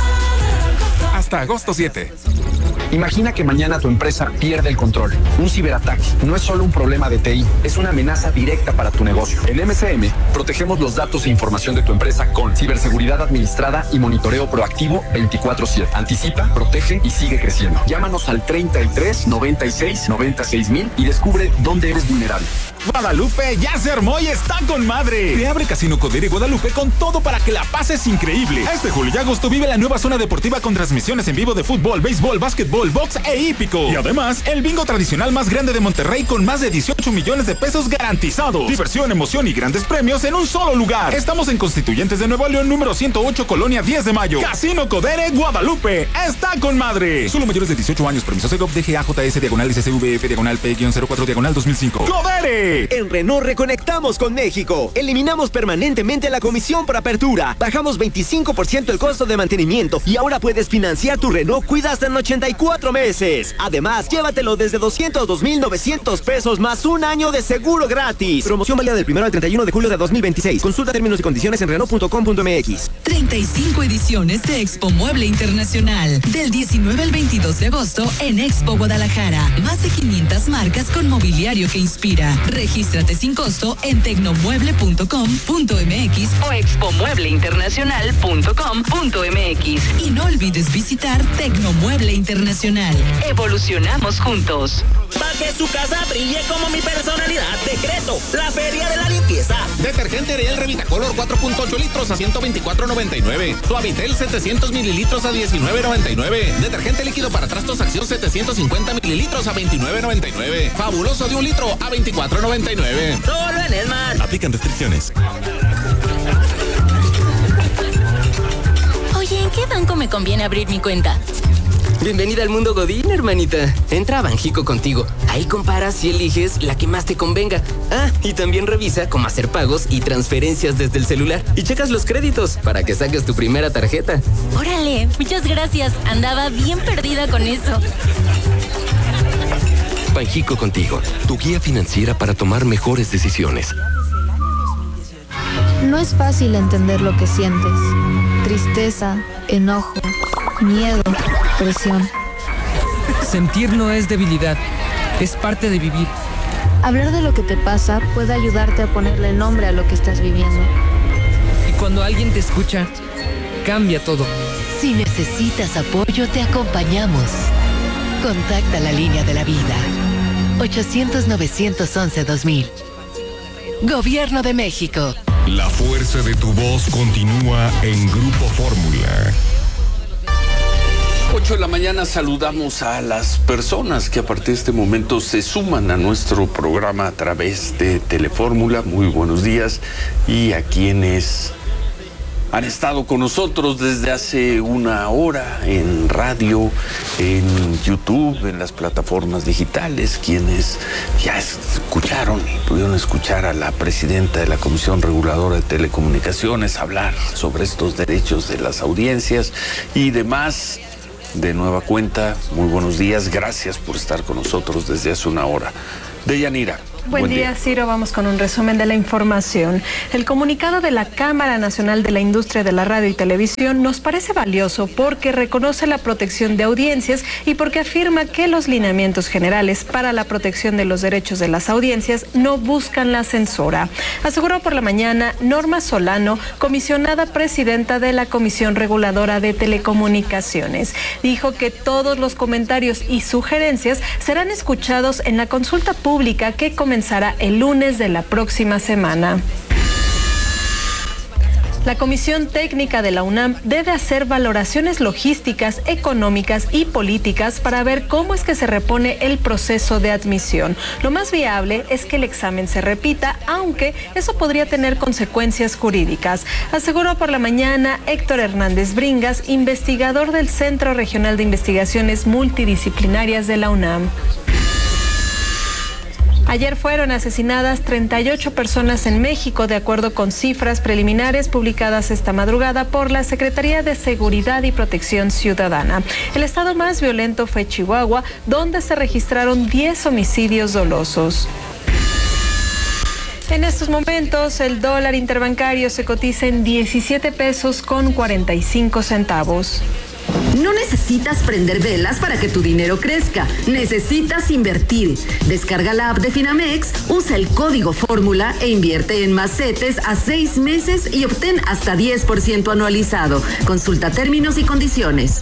Hasta agosto siete. Imagina que mañana tu empresa pierde el control. Un ciberataque no es solo un problema de T I, es una amenaza directa para tu negocio. En M C M protegemos los datos e información de tu empresa con ciberseguridad administrada y monitoreo proactivo veinticuatro siete. Anticipa, protege y sigue creciendo. Llámanos al treinta y tres, noventa y seis, noventa y seis mil y descubre dónde eres vulnerable. Guadalupe ya se armó y está con madre. Te abre Casino Codere Guadalupe con todo para que la pases increíble. Este julio y agosto vive la nueva zona deportiva con transmisiones en vivo de fútbol, béisbol, básquetbol, box e hípico. Y además, el bingo tradicional más grande de Monterrey con más de dieciocho millones de pesos garantizados. Diversión, emoción y grandes premios en un solo lugar. Estamos en Constituyentes de Nuevo León, número ciento ocho, Colonia diez de mayo. Casino Codere Guadalupe está con madre. Solo mayores de dieciocho años. Permiso Segov D G A J S diagonal S C V F diagonal P cero cuatro diagonal dos mil cinco. ¡Codere! En Renault reconectamos con México. Eliminamos permanentemente la comisión por apertura. Bajamos veinticinco por ciento el costo de mantenimiento y ahora puedes financiar tu Renault Cuida hasta en ochenta y cuatro meses. Además, llévatelo desde doscientos dos mil novecientos pesos más un año de seguro gratis. Promoción válida del primero al treinta y uno de julio de dos mil veintiséis. Consulta términos y condiciones en Renault punto com punto m x. treinta y cinco ediciones de Expo Mueble Internacional. Del diecinueve al veintidós de agosto en Expo Guadalajara. Más de quinientas marcas con mobiliario que inspira. Regístrate sin costo en tecnomueble punto com punto m x o expomueble internacional punto com punto m x. Y no olvides visitar Tecnomueble Internacional. Evolucionamos juntos. Para que su casa brille como mi personalidad, decreto la Feria de la Limpieza. Detergente Ariel Revitacolor cuatro punto ocho litros a ciento veinticuatro noventa y nueve. Suavitel setecientos mililitros a diecinueve noventa y nueve. Detergente líquido para trastos Acción setecientos cincuenta mililitros a veintinueve noventa y nueve. Fabuloso de un litro a veinticuatro noventa y nueve. Solo en Esmar. Aplican restricciones. Oye, ¿en qué banco me conviene abrir mi cuenta? Bienvenida al mundo Godín, hermanita. Entra a Banjico contigo. Ahí comparas y eliges la que más te convenga. Ah, y también revisa cómo hacer pagos y transferencias desde el celular. Y checas los créditos para que saques tu primera tarjeta. Órale, muchas gracias. Andaba bien perdida con eso. Banjico contigo, tu guía financiera para tomar mejores decisiones. No es fácil entender lo que sientes. tristeza, enojo, miedo, presión. Sentir no es debilidad, es parte de vivir. Hablar de lo que te pasa puede ayudarte a ponerle nombre a lo que estás viviendo. Y cuando alguien te escucha, cambia todo. Si necesitas apoyo, te acompañamos. Contacta la línea de la vida. ochocientos, novecientos once, dos mil. Gobierno de México. La fuerza de tu voz continúa en Grupo Fórmula. ocho de la mañana saludamos a las personas que a partir de este momento se suman a nuestro programa a través de Telefórmula. Muy buenos días. Y a quienes han estado con nosotros desde hace una hora en radio, en YouTube, en las plataformas digitales, quienes ya escucharon y pudieron escuchar a la presidenta de la Comisión Reguladora de Telecomunicaciones hablar sobre estos derechos de las audiencias y demás. De nueva cuenta, muy buenos días, gracias por estar con nosotros desde hace una hora. Deyanira. Buen, Buen día, día, Ciro. Vamos con un resumen de la información. El comunicado de la Cámara Nacional de la Industria de la Radio y Televisión nos parece valioso porque reconoce la protección de audiencias y porque afirma que los lineamientos generales para la protección de los derechos de las audiencias no buscan la censura. Aseguró por la mañana Norma Solano, comisionada presidenta de la Comisión Reguladora de Telecomunicaciones. Dijo que todos los comentarios y sugerencias serán escuchados en la consulta pública que comenzará comenzará el lunes de la próxima semana. La Comisión Técnica de la UNAM debe hacer valoraciones logísticas, económicas y políticas para ver cómo es que se repone el proceso de admisión. Lo más viable es que el examen se repita, aunque eso podría tener consecuencias jurídicas. Aseguró por la mañana Héctor Hernández Bringas, investigador del Centro Regional de Investigaciones Multidisciplinarias de la UNAM. Ayer fueron asesinadas treinta y ocho personas en México, de acuerdo con cifras preliminares publicadas esta madrugada por la Secretaría de Seguridad y Protección Ciudadana. El estado más violento fue Chihuahua, donde se registraron diez homicidios dolosos. En estos momentos, el dólar interbancario se cotiza en diecisiete pesos con cuarenta y cinco centavos. No necesitas prender velas para que tu dinero crezca. Necesitas invertir. Descarga la app de Finamex, usa el código Fórmula e invierte en más CETES a seis meses y obtén hasta diez por ciento anualizado. Consulta términos y condiciones.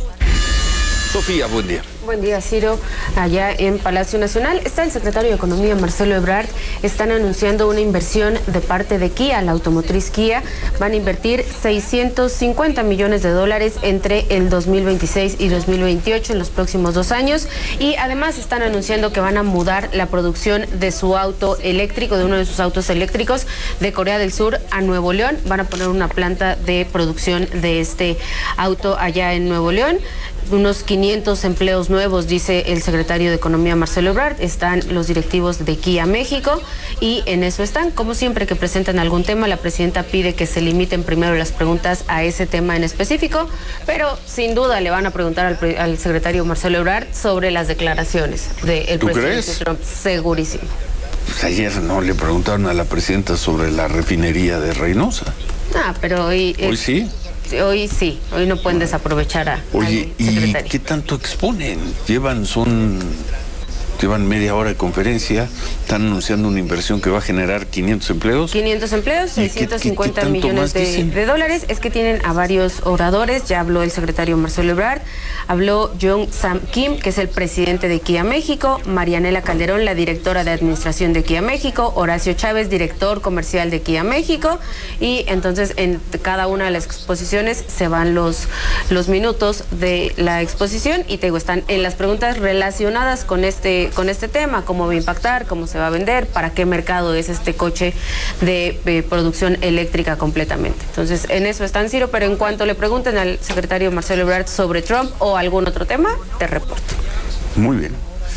Sofía, buen día. Buen día, Ciro. Allá en Palacio Nacional está el secretario de Economía, Marcelo Ebrard. Están anunciando una inversión de parte de Kia, la automotriz Kia. Van a invertir seiscientos cincuenta millones de dólares entre el dos mil veintiséis y dos mil veintiocho, en los próximos dos años. Y además están anunciando que van a mudar la producción de su auto eléctrico, de uno de sus autos eléctricos, de Corea del Sur a Nuevo León. Van a poner una planta de producción de este auto allá en Nuevo León. Unos quinientos empleos nuevos, dice el secretario de Economía, Marcelo Ebrard. Están los directivos de Kia México y en eso están. Como siempre que presentan algún tema, la presidenta pide que se limiten primero las preguntas a ese tema en específico, pero sin duda le van a preguntar al, al secretario Marcelo Ebrard sobre las declaraciones del ¿Tú presidente crees? Trump. Segurísimo. Pues ayer no le preguntaron a la presidenta sobre la refinería de Reynosa. Ah, pero hoy... Hoy es... sí. Hoy sí, hoy no pueden desaprovechar a, Oye, al secretario. ¿y qué tanto exponen? Llevan, son, llevan media hora de conferencia, están anunciando una inversión que va a generar quinientos empleos. quinientos empleos, seiscientos cincuenta qué- qué tanto millones más de, dicen? de dólares. Es que tienen a varios oradores. Ya habló el secretario Marcelo Ebrard, habló Jung Sam Kim, que es el presidente de Kia México, Marianela Calderón, la directora de administración de Kia México, Horacio Chávez, director comercial de Kia México, y entonces en cada una de las exposiciones se van los, los minutos de la exposición y te digo, están en las preguntas relacionadas con este, con este tema, cómo va a impactar, cómo se va a vender, para qué mercado es este coche de, de producción eléctrica completamente. Entonces, en eso están, Ciro, pero en cuanto le pregunten al secretario Marcelo Ebrard sobre Trump o algún otro tema, te reporto. Muy bien,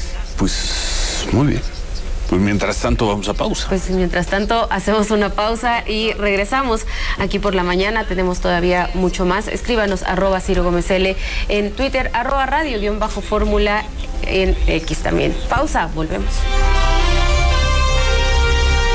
pues muy bien. Pues mientras tanto vamos a pausa. Pues mientras tanto hacemos una pausa y regresamos aquí por la mañana. Tenemos todavía mucho más. Escríbanos arroba Ciro Gómez L en Twitter, arroba radio guión bajo fórmula en X también. Pausa, volvemos.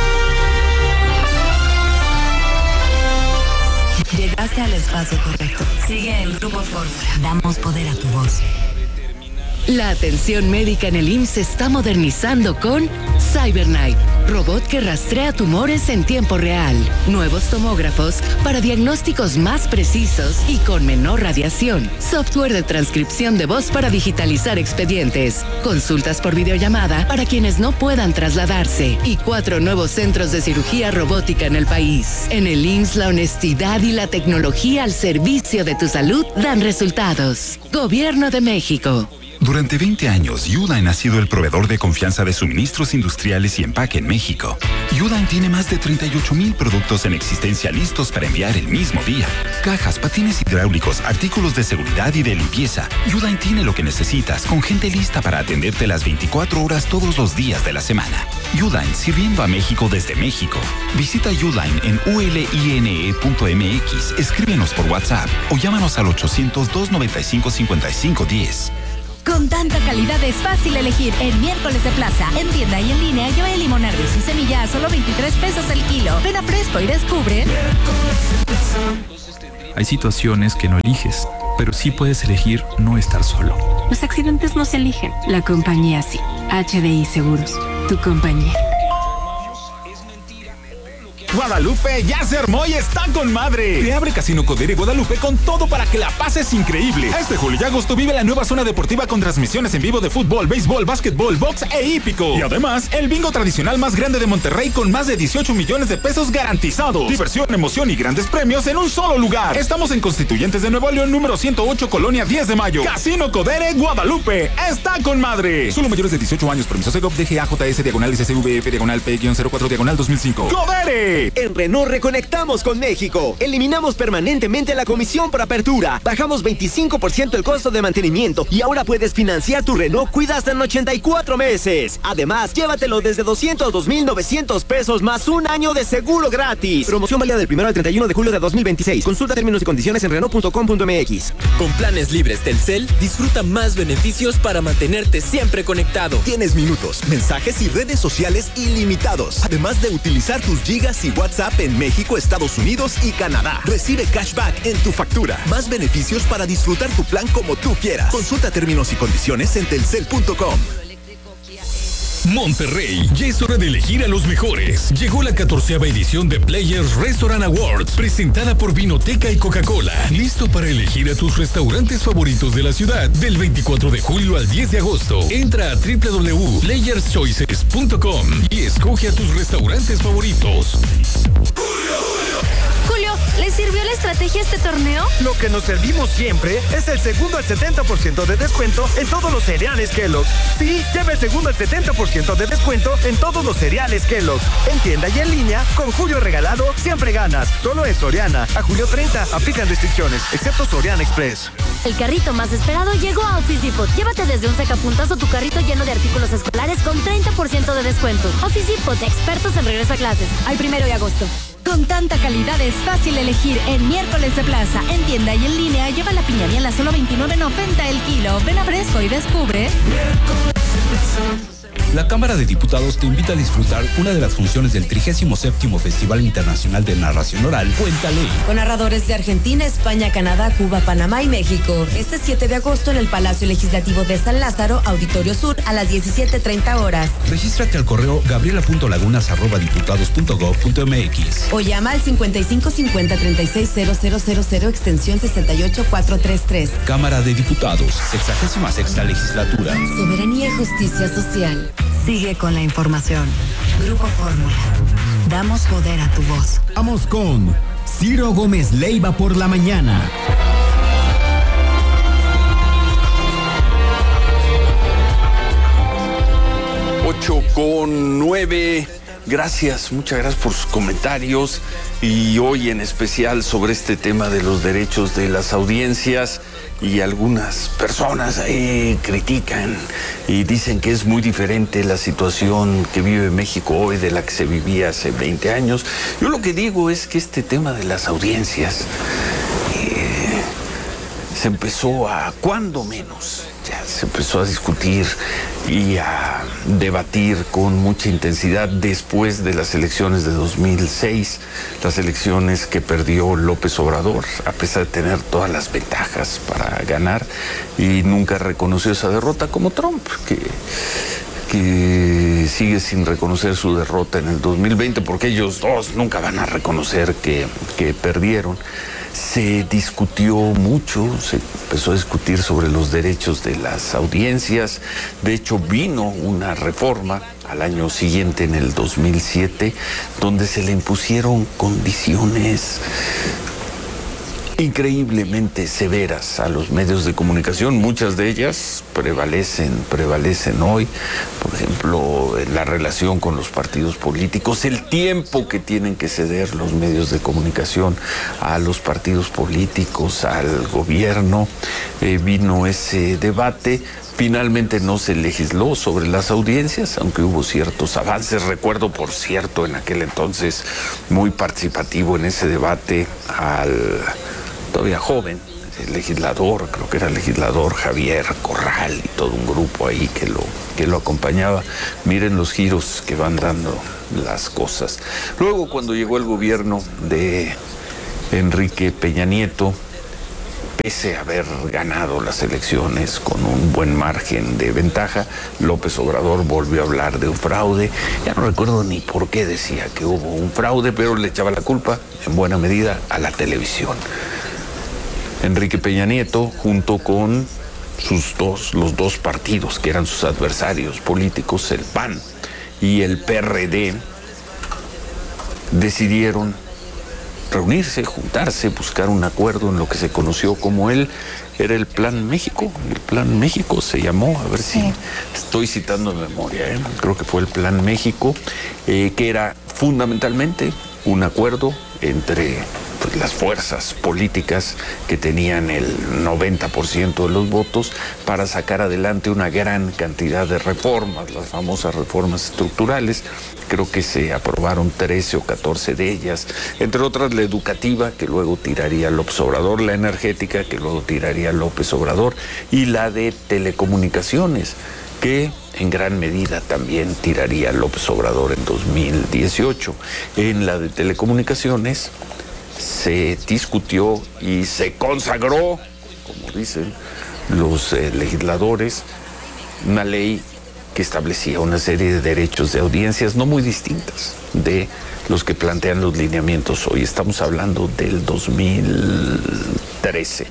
Llegaste al espacio correcto. Sigue el Grupo Fórmula. Damos poder a tu voz. La atención médica en el I M S S se está modernizando con CyberKnife, robot que rastrea tumores en tiempo real. Nuevos tomógrafos para diagnósticos más precisos y con menor radiación. Software de transcripción de voz para digitalizar expedientes. Consultas por videollamada para quienes no puedan trasladarse. Y cuatro nuevos centros de cirugía robótica en el país. En el I M S S la honestidad y la tecnología al servicio de tu salud dan resultados. Gobierno de México. Durante veinte años, Uline ha sido el proveedor de confianza de suministros industriales y empaque en México. Uline tiene más de treinta y ocho mil productos en existencia listos para enviar el mismo día. Cajas, patines hidráulicos, artículos de seguridad y de limpieza. Uline tiene lo que necesitas, con gente lista para atenderte las veinticuatro horas todos los días de la semana. Uline, sirviendo a México desde México. Visita Uline en u l i n e punto m x, escríbenos por WhatsApp o llámanos al ochocientos, doscientos noventa y cinco, cincuenta y cinco diez. Con tanta calidad es fácil elegir. En Miércoles de Plaza, en tienda y en línea, lleva el limón agrio y semilla a solo veintitrés pesos el kilo. Ven a Fresco y descubre. Hay situaciones que no eliges, pero sí puedes elegir no estar solo. Los accidentes no se eligen, la compañía sí. H D I Seguros, tu compañía. Guadalupe ya se armó y está con madre. Te abre Casino Codere Guadalupe con todo para que la pases increíble. Este julio y agosto vive la nueva zona deportiva con transmisiones en vivo de fútbol, béisbol, básquetbol, box e hípico. Y además, el bingo tradicional más grande de Monterrey con más de dieciocho millones de pesos garantizados. Diversión, emoción y grandes premios en un solo lugar. Estamos en Constituyentes de Nuevo León, número ciento ocho, Colonia diez de mayo. Casino Codere Guadalupe está con madre. Solo mayores de dieciocho años. Permiso Segov D G A J S diagonal C C V F diagonal P cero cuatro diagonal dos mil cinco. ¡Codere! En Renault reconectamos con México. Eliminamos permanentemente la comisión por apertura. Bajamos veinticinco por ciento el costo de mantenimiento y ahora puedes financiar tu Renault Cuida hasta en ochenta y cuatro meses. Además, llévatelo desde doscientos dos mil novecientos pesos más un año de seguro gratis. Promoción válida del primero al treinta y uno de julio de dos mil veintiséis. Consulta términos y condiciones en Renault punto com punto m x. Con planes libres Telcel, disfruta más beneficios para mantenerte siempre conectado. Tienes minutos, mensajes y redes sociales ilimitados, además de utilizar tus gigas y WhatsApp en México, Estados Unidos y Canadá. Recibe cashback en tu factura. Más beneficios para disfrutar tu plan como tú quieras. Consulta términos y condiciones en telcel punto com. Monterrey, ya es hora de elegir a los mejores. Llegó la catorceava edición de Players Restaurant Awards, presentada por Vinoteca y Coca-Cola. Listo para elegir a tus restaurantes favoritos de la ciudad del veinticuatro de julio al diez de agosto. Entra a doble u doble u doble u punto players choices punto com y escoge a tus restaurantes favoritos. Julio, ¿le sirvió la estrategia este torneo? Lo que nos servimos siempre es el segundo al setenta por ciento de descuento en todos los cereales Kellogg's. Sí, lleva el segundo al setenta por ciento de descuento en todos los cereales Kellogg's. En tienda y en línea, con Julio regalado, siempre ganas. Solo en Soriana. A julio treinta, aplican restricciones, excepto Soriana Express. El carrito más esperado llegó a Office Depot. Llévate desde un sacapuntas o tu carrito lleno de artículos escolares con treinta por ciento de descuento. Office Depot, expertos en regreso a clases. Al primero de agosto. Con tanta calidad es fácil elegir. En Miércoles de Plaza, en tienda y en línea, lleva la piña miel a solo veintinueve noventa el kilo. Ven a Fresco y descubre. La Cámara de Diputados te invita a disfrutar una de las funciones del trigésimo séptimo Festival Internacional de Narración Oral, Cuéntale. Con narradores de Argentina, España, Canadá, Cuba, Panamá y México. Este siete de agosto en el Palacio Legislativo de San Lázaro, Auditorio Sur, a las diecisiete treinta horas. Regístrate al correo gabriela punto lagunas arroba diputados punto gob punto m x. O llama al cincuenta y cinco cincuenta treinta y seis cero cero cero cero extensión sesenta y ocho cuatrocientos treinta y tres. Cámara de Diputados, sexagésima sexta legislatura. Soberanía y justicia social. Sigue con la información. Grupo Fórmula. Damos poder a tu voz. Vamos con Ciro Gómez Leiva por la mañana. ocho con nueve. Gracias, muchas gracias por sus comentarios y hoy en especial sobre este tema de los derechos de las audiencias. Y algunas personas ahí critican y dicen que es muy diferente la situación que vive México hoy de la que se vivía hace veinte años. Yo lo que digo es que este tema de las audiencias eh, se empezó a, cuando menos, ya se empezó a discutir y a debatir con mucha intensidad después de las elecciones de dos mil seis, las elecciones que perdió López Obrador, a pesar de tener todas las ventajas para ganar, y nunca reconoció esa derrota, como Trump, que, que sigue sin reconocer su derrota en el dos mil veinte, porque ellos dos nunca van a reconocer que, que perdieron. Se discutió mucho, se empezó a discutir sobre los derechos de las audiencias. De hecho, vino una reforma al año siguiente, en el dos mil siete, donde se le impusieron condiciones increíblemente severas a los medios de comunicación. Muchas de ellas prevalecen, prevalecen hoy. Por ejemplo, la relación con los partidos políticos, el tiempo que tienen que ceder los medios de comunicación a los partidos políticos, al gobierno. Eh, vino ese debate. Finalmente no se legisló sobre las audiencias, aunque hubo ciertos avances. Recuerdo, por cierto, en aquel entonces muy participativo en ese debate al todavía joven el legislador, creo que era el legislador Javier Corral, y todo un grupo ahí que lo, que lo acompañaba. Miren los giros que van dando las cosas. Luego, cuando llegó el gobierno de Enrique Peña Nieto, pese a haber ganado las elecciones con un buen margen de ventaja, López Obrador volvió a hablar de un fraude. Ya no recuerdo ni por qué decía que hubo un fraude, pero le echaba la culpa, en buena medida, a la televisión. Enrique Peña Nieto, junto con sus dos, los dos partidos que eran sus adversarios políticos, el P A N y el P R D, decidieron reunirse, juntarse, buscar un acuerdo en lo que se conoció como el, era el Plan México. El Plan México se llamó, a ver si sí. Estoy citando de memoria, ¿eh? Creo que fue el Plan México, eh, que era fundamentalmente un acuerdo entre pues, las fuerzas políticas que tenían el noventa por ciento de los votos para sacar adelante una gran cantidad de reformas, las famosas reformas estructurales. Creo que se aprobaron trece o catorce de ellas, entre otras la educativa, que luego tiraría López Obrador, la energética, que luego tiraría López Obrador, y la de telecomunicaciones, que en gran medida también tiraría López Obrador en dos mil dieciocho. En la de telecomunicaciones se discutió y se consagró, como dicen los eh, legisladores, una ley que establecía una serie de derechos de audiencias no muy distintas de los que plantean los lineamientos hoy. Estamos hablando del dos mil trece.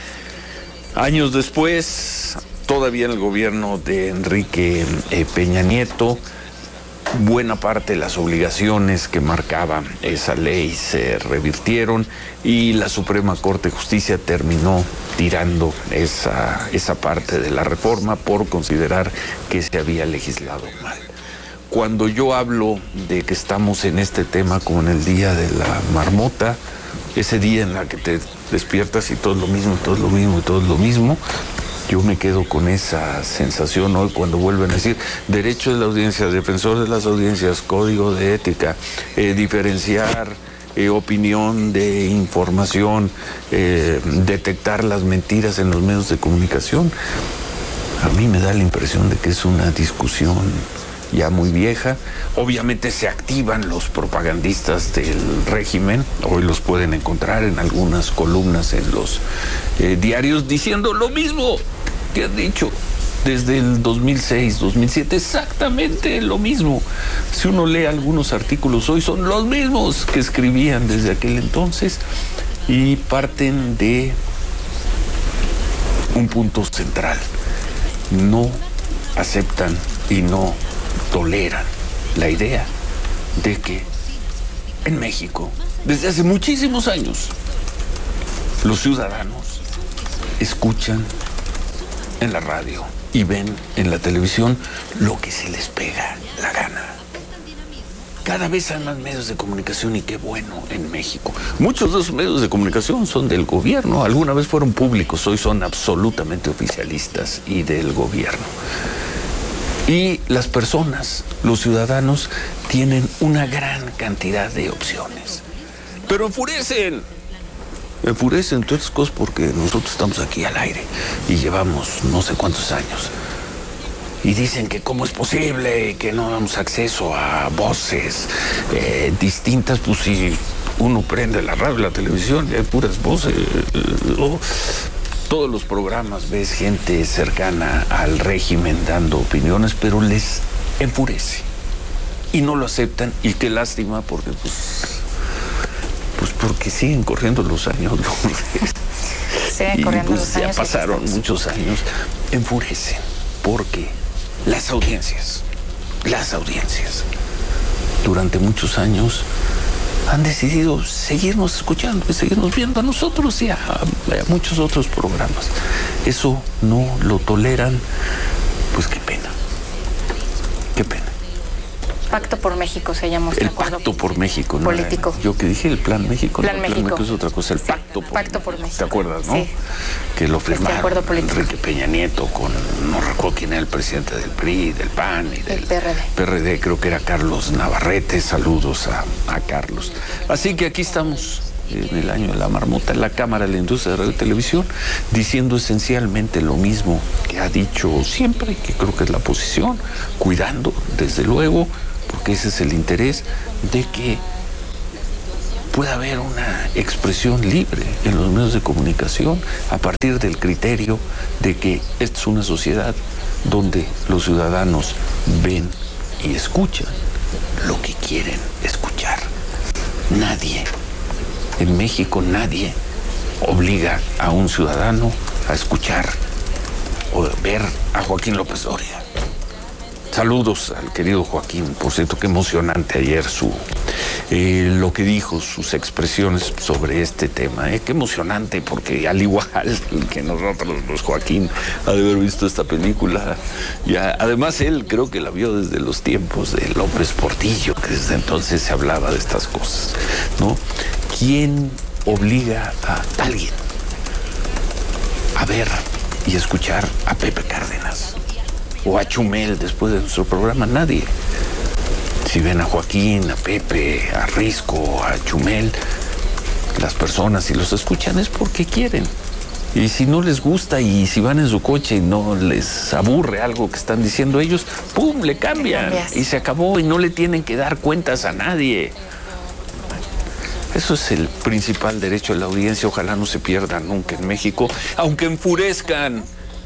Años después, todavía en el gobierno de Enrique eh, Peña Nieto, buena parte de las obligaciones que marcaba esa ley se revirtieron y la Suprema Corte de Justicia terminó tirando esa, esa parte de la reforma por considerar que se había legislado mal. Cuando yo hablo de que estamos en este tema como en el día de la marmota, ese día en la que te despiertas y todo es lo mismo, todo es lo mismo y todo es lo mismo, yo me quedo con esa sensación hoy cuando vuelven a decir derecho de la audiencia, defensor de las audiencias, código de ética, eh, diferenciar eh, opinión de información, eh, detectar las mentiras en los medios de comunicación. A mí me da la impresión de que es una discusión ya muy vieja. Obviamente se activan los propagandistas del régimen, hoy los pueden encontrar en algunas columnas en los eh, diarios diciendo lo mismo que han dicho desde el dos mil seis, dos mil siete, exactamente lo mismo. Si uno lee algunos artículos hoy son los mismos que escribían desde aquel entonces y parten de un punto central: no aceptan y no toleran la idea de que en México, desde hace muchísimos años, los ciudadanos escuchan en la radio y ven en la televisión lo que se les pega la gana. Cada vez hay más medios de comunicación y qué bueno en México. Muchos de esos medios de comunicación son del gobierno, alguna vez fueron públicos, hoy son absolutamente oficialistas y del gobierno. Y las personas, los ciudadanos, tienen una gran cantidad de opciones. Pero enfurecen Me enfurecen todas estas cosas porque nosotros estamos aquí al aire y llevamos no sé cuántos años. Y dicen que cómo es posible que no damos acceso a voces eh, distintas, pues si uno prende la radio, la televisión, y hay puras voces. Oh, todos los programas ves gente cercana al régimen dando opiniones, pero les enfurece. Y no lo aceptan, y qué lástima, porque pues, pues porque siguen corriendo los años. Siguen y, corriendo pues, los años. Ya pasaron muchos años. Enfurecen, porque las audiencias, las audiencias, durante muchos años han decidido seguirnos escuchando y seguirnos viendo a nosotros y a, a muchos otros programas. Eso no lo toleran, pues qué pena, qué pena. Pacto por México se llama. El Pacto por México, ¿no? Político. Yo que dije el Plan México. Plan no, México. El Plan México es otra cosa, el sí, Pacto por Pacto por México. ¿Te acuerdas, no? Sí. Que lo firmaron este acuerdo político. Enrique Peña Nieto con, no recuerdo quién era el presidente del P R I, del P A N y del P R D. P R D, creo que era Carlos Navarrete. Saludos a, a Carlos. Así que aquí estamos en el año de la marmota, en la Cámara de la Industria de Radio y Televisión, diciendo esencialmente lo mismo que ha dicho siempre, que creo que es la posición, cuidando, desde luego, porque ese es el interés de que pueda haber una expresión libre en los medios de comunicación a partir del criterio de que esta es una sociedad donde los ciudadanos ven y escuchan lo que quieren escuchar. Nadie, en México nadie obliga a un ciudadano a escuchar o ver a Joaquín López Dóriga. Saludos al querido Joaquín, por cierto, qué emocionante ayer su eh, lo que dijo, sus expresiones sobre este tema. Eh, qué emocionante, porque al igual que nosotros, los Joaquín ha de haber visto esta película. Ya, además, él creo que la vio desde los tiempos de López Portillo, que desde entonces se hablaba de estas cosas, ¿no? ¿Quién obliga a alguien a ver y escuchar a Pepe Cárdenas? O a Chumel después de nuestro programa, nadie. Si ven a Joaquín, a Pepe, a Risco, a Chumel, las personas si los escuchan es porque quieren. Y si no les gusta y si van en su coche y no les aburre algo que están diciendo ellos, ¡pum!, le cambian. Y se acabó y no le tienen que dar cuentas a nadie. Eso es el principal derecho de la audiencia. Ojalá no se pierda nunca en México, aunque enfurezcan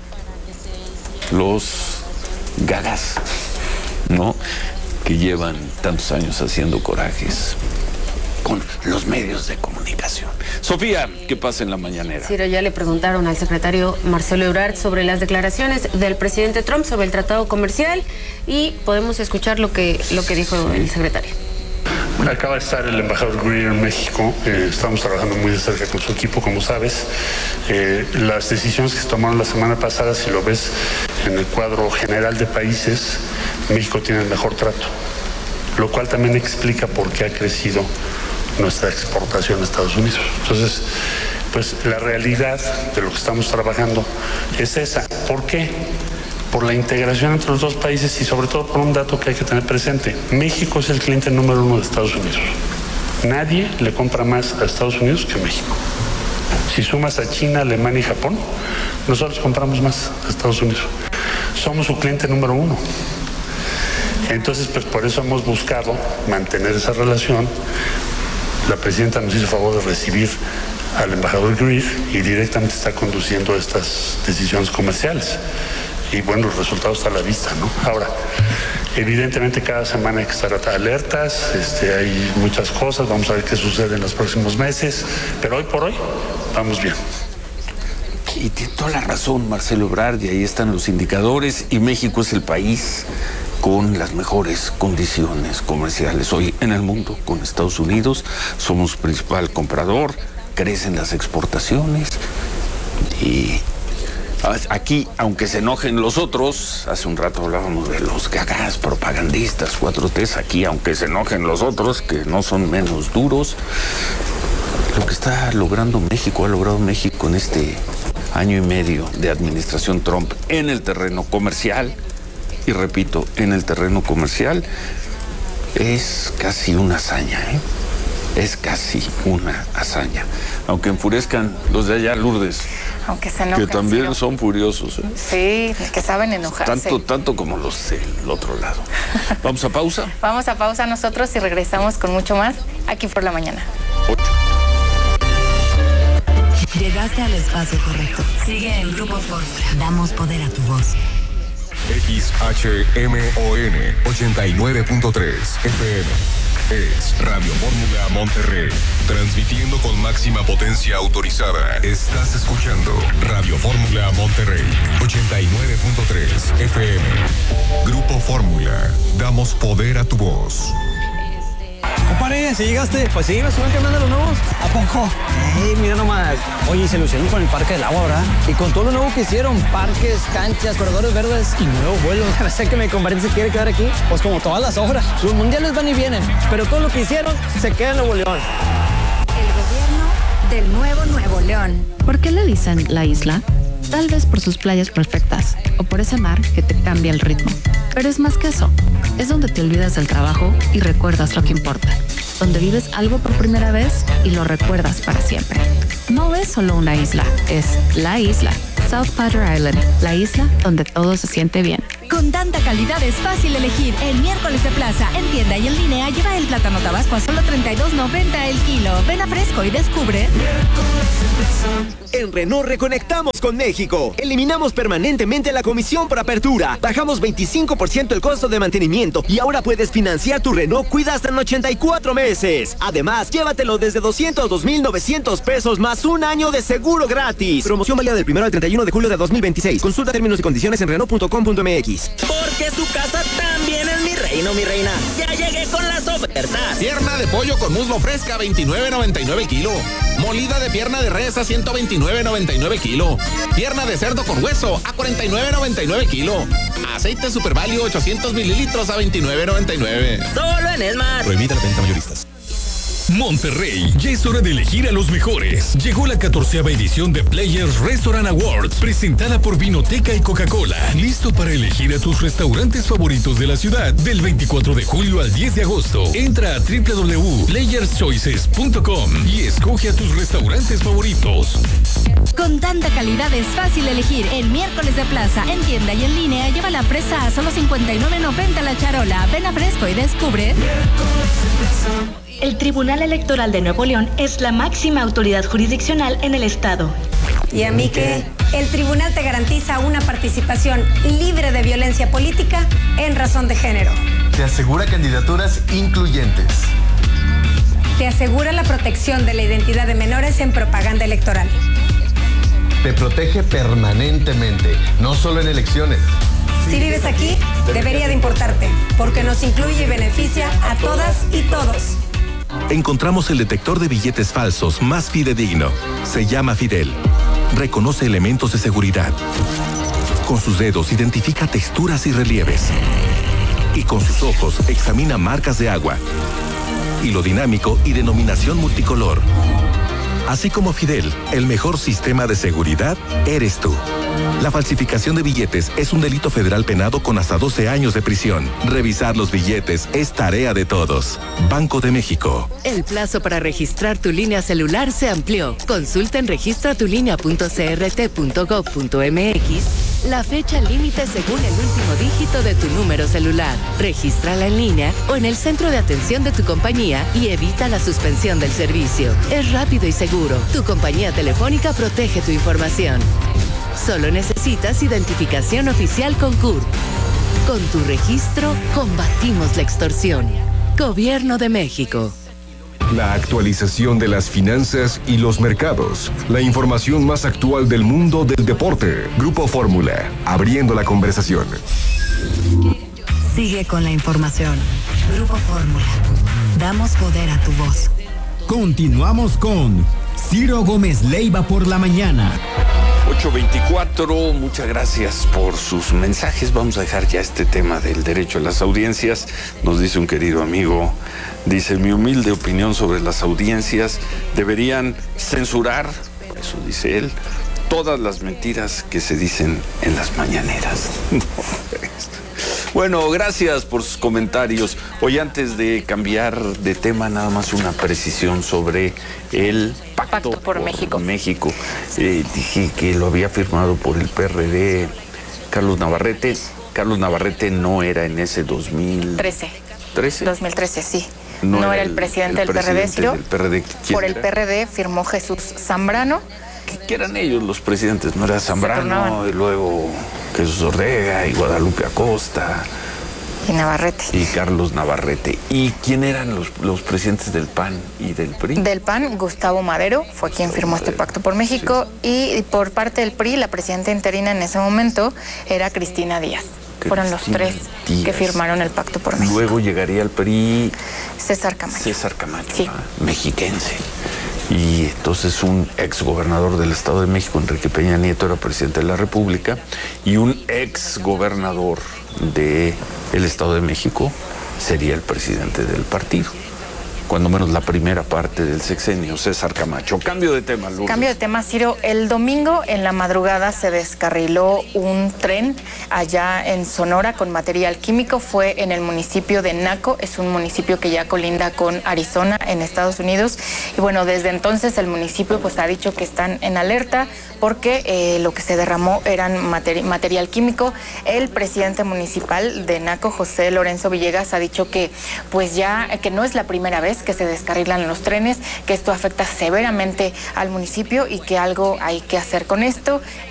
los gagas, ¿no?, que llevan tantos años haciendo corajes con los medios de comunicación. Sofía, ¿qué pasa en la mañanera? Ciro, ya le preguntaron al secretario Marcelo Ebrard sobre las declaraciones del presidente Trump sobre el tratado comercial y podemos escuchar lo que, lo que dijo sí. el secretario. Bueno, acaba de estar el embajador Greer en México. Eh, estamos trabajando muy de cerca con su equipo, como sabes. Eh, las decisiones que se tomaron la semana pasada, si lo ves en el cuadro general de países, México tiene el mejor trato, lo cual también explica por qué ha crecido nuestra exportación a Estados Unidos. Entonces, pues la realidad de lo que estamos trabajando es esa. ¿Por qué? Por la integración entre los dos países y sobre todo por un dato que hay que tener presente. México es el cliente número uno de Estados Unidos. Nadie le compra más a Estados Unidos que México. Si sumas a China, Alemania y Japón, nosotros compramos más a Estados Unidos. Somos su cliente número uno. Entonces, pues por eso hemos buscado mantener esa relación. La presidenta nos hizo favor de recibir al embajador Greer y directamente está conduciendo estas decisiones comerciales. Y bueno, los resultados están a la vista, ¿no? Ahora, evidentemente cada semana hay que estar alertas, este, hay muchas cosas, vamos a ver qué sucede en los próximos meses, pero hoy por hoy vamos bien. Y tiene toda la razón Marcelo Ebrard, y ahí están los indicadores, y México es el país con las mejores condiciones comerciales hoy en el mundo con Estados Unidos. Somos principal comprador, crecen las exportaciones y aquí, aunque se enojen los otros, hace un rato hablábamos de los gagas propagandistas, cuatro T, aquí, aunque se enojen los otros, que no son menos duros, lo que está logrando México, ha logrado México en este año y medio de administración Trump en el terreno comercial, y repito, en el terreno comercial, es casi una hazaña, ¿eh? es casi una hazaña. Aunque enfurezcan los de allá, Lourdes. Aunque se enojen. Que también Ciro. son furiosos, ¿eh? Sí, que saben enojarse. Tanto, tanto como los del otro lado. ¿Vamos a pausa? Vamos a pausa nosotros y regresamos con mucho más aquí por la mañana. Ocho. Llegaste al espacio correcto. Sigue en Grupo Fórmula. Damos poder a tu voz. X H M O N ochenta y nueve punto tres F M. Es Radio Fórmula Monterrey. Transmitiendo con máxima potencia autorizada. Estás escuchando Radio Fórmula Monterrey ochenta y nueve punto tres F M. Grupo Fórmula. Damos poder a tu voz. Compadre, si llegaste, pues sí, me suben que mandan los nuevos. ¿A poco? Ey, mira nomás. Oye, se lucieron con el Parque del Agua, ¿verdad? Y con todo lo nuevo que hicieron, parques, canchas, corredores verdes y nuevos vuelos. Sé que mi compadre se quiere quedar aquí, pues como todas las obras. Los mundiales van y vienen, pero todo lo que hicieron se queda en Nuevo León. El gobierno del nuevo Nuevo León. ¿Por qué le dicen la isla? Tal vez por sus playas perfectas o por ese mar que te cambia el ritmo. Pero es más que eso. Es donde te olvidas del trabajo y recuerdas lo que importa. Donde vives algo por primera vez y lo recuerdas para siempre. No es solo una isla, es la isla. South Padre Island, la isla donde todo se siente bien. Con tanta calidad es fácil elegir. En miércoles de plaza, en tienda y en línea, lleva el plátano tabasco a solo treinta y dos noventa el kilo. Ven a Fresco y descubre. En Renault reconectamos con México. Eliminamos permanentemente la comisión por apertura. Bajamos veinticinco por ciento el costo de mantenimiento y ahora puedes financiar tu Renault Cuida hasta en ochenta y cuatro meses. Además, llévatelo desde doscientos dos mil novecientos pesos más un año de seguro gratis. Promoción válida del primero al treinta y uno de julio de dos mil veintiséis. Consulta términos y condiciones en Renault punto com punto m x. Porque su casa también es mi reino, mi reina. Ya llegué con las ofertas. Pierna de pollo con muslo fresca, veintinueve noventa y nueve kilo. Molida de pierna de res a ciento veintinueve noventa y nueve kilo. Pierna de cerdo con hueso a cuarenta y nueve noventa y nueve kilo. Aceite Super Value ochocientos mililitros a veintinueve noventa y nueve. Solo en Esmar. Prohibida la venta mayoristas. Monterrey, ya es hora de elegir a los mejores. Llegó la catorceava edición de Players Restaurant Awards, presentada por Vinoteca y Coca-Cola. Listo para elegir a tus restaurantes favoritos de la ciudad del veinticuatro de julio al diez de agosto. Entra a doble u doble u doble u punto players choices punto com y escoge a tus restaurantes favoritos. Con tanta calidad es fácil elegir. En miércoles de plaza, en tienda y en línea, lleva la presa a solo cincuenta y nueve noventa la charola. Ven a Fresco y descubre. El Tribunal Electoral de Nuevo León es la máxima autoridad jurisdiccional en el estado. ¿Y a mí qué? El tribunal te garantiza una participación libre de violencia política en razón de género. Te asegura candidaturas incluyentes. Te asegura la protección de la identidad de menores en propaganda electoral. Te protege permanentemente, no solo en elecciones. Si vives aquí, debería de importarte, porque nos incluye y beneficia a todas y todos. Encontramos el detector de billetes falsos más fidedigno. Se llama Fidel. Reconoce elementos de seguridad. Con sus dedos identifica texturas y relieves. Y con sus ojos examina marcas de agua. Hilo dinámico y denominación multicolor. Así como Fidel, el mejor sistema de seguridad eres tú. La falsificación de billetes es un delito federal penado con hasta doce años de prisión. Revisar los billetes es tarea de todos. Banco de México. El plazo para registrar tu línea celular se amplió. Consulta en registra tu línea punto c r t punto gov punto m x la fecha límite según el último dígito de tu número celular. Regístrala en línea o en el centro de atención de tu compañía y evita la suspensión del servicio. Es rápido y seguro. Tu compañía telefónica protege tu información. Solo necesitas identificación oficial con C U R. Con tu registro, combatimos la extorsión. Gobierno de México. La actualización de las finanzas y los mercados. La información más actual del mundo del deporte. Grupo Fórmula, abriendo la conversación. Sigue con la información. Grupo Fórmula. Damos poder a tu voz. Continuamos con Ciro Gómez Leiva por la mañana. ocho veinticuatro, muchas gracias por sus mensajes. Vamos a dejar ya este tema del derecho a las audiencias. Nos dice un querido amigo, dice, mi humilde opinión sobre las audiencias, deberían censurar, eso dice él, todas las mentiras que se dicen en las mañaneras. Bueno, gracias por sus comentarios. Hoy, antes de cambiar de tema, nada más una precisión sobre el Pacto, Pacto por, por México. México. Eh, dije que lo había firmado por el P R D Carlos Navarrete. Carlos Navarrete no era en ese dos mil trece. ¿trece? dos mil trece, sí. No, no era el, el presidente el del P R D, Ciro. Del P R D. Por el era? P R D firmó Jesús Zambrano. ¿Qué, ¿Qué eran ellos los presidentes? ¿No era Zambrano y luego Jesús Ortega y Guadalupe Acosta? Y Navarrete. Y Carlos Navarrete. ¿Y quién eran los, los presidentes del P A N y del P R I? Del P A N, Gustavo Madero, fue Gustavo quien firmó Madero. Este Pacto por México. Sí. Y por parte del P R I, la presidenta interina en ese momento era Cristina Díaz. Cristina Fueron los tres Díaz. Que firmaron el Pacto por México. Luego llegaría al P R I... César Camacho. César Camacho, sí. ¿no? Mexiquense. Y entonces un ex gobernador del Estado de México, Enrique Peña Nieto, era presidente de la República, y un ex gobernador del Estado de México sería el presidente del partido. Cuando menos la primera parte del sexenio, César Camacho. Cambio de tema, Lourdes. Cambio de tema, Ciro. El domingo en la madrugada se descarriló un tren allá en Sonora con material químico. Fue en el municipio de Naco, es un municipio que ya colinda con Arizona en Estados Unidos. Y bueno, desde entonces el municipio pues ha dicho que están en alerta porque eh, lo que se derramó eran materi- material químico. El presidente municipal de Naco, José Lorenzo Villegas, ha dicho que pues ya, que no es la primera vez que se descarrilan los trenes, que esto afecta severamente al municipio y que algo hay que hacer con esto.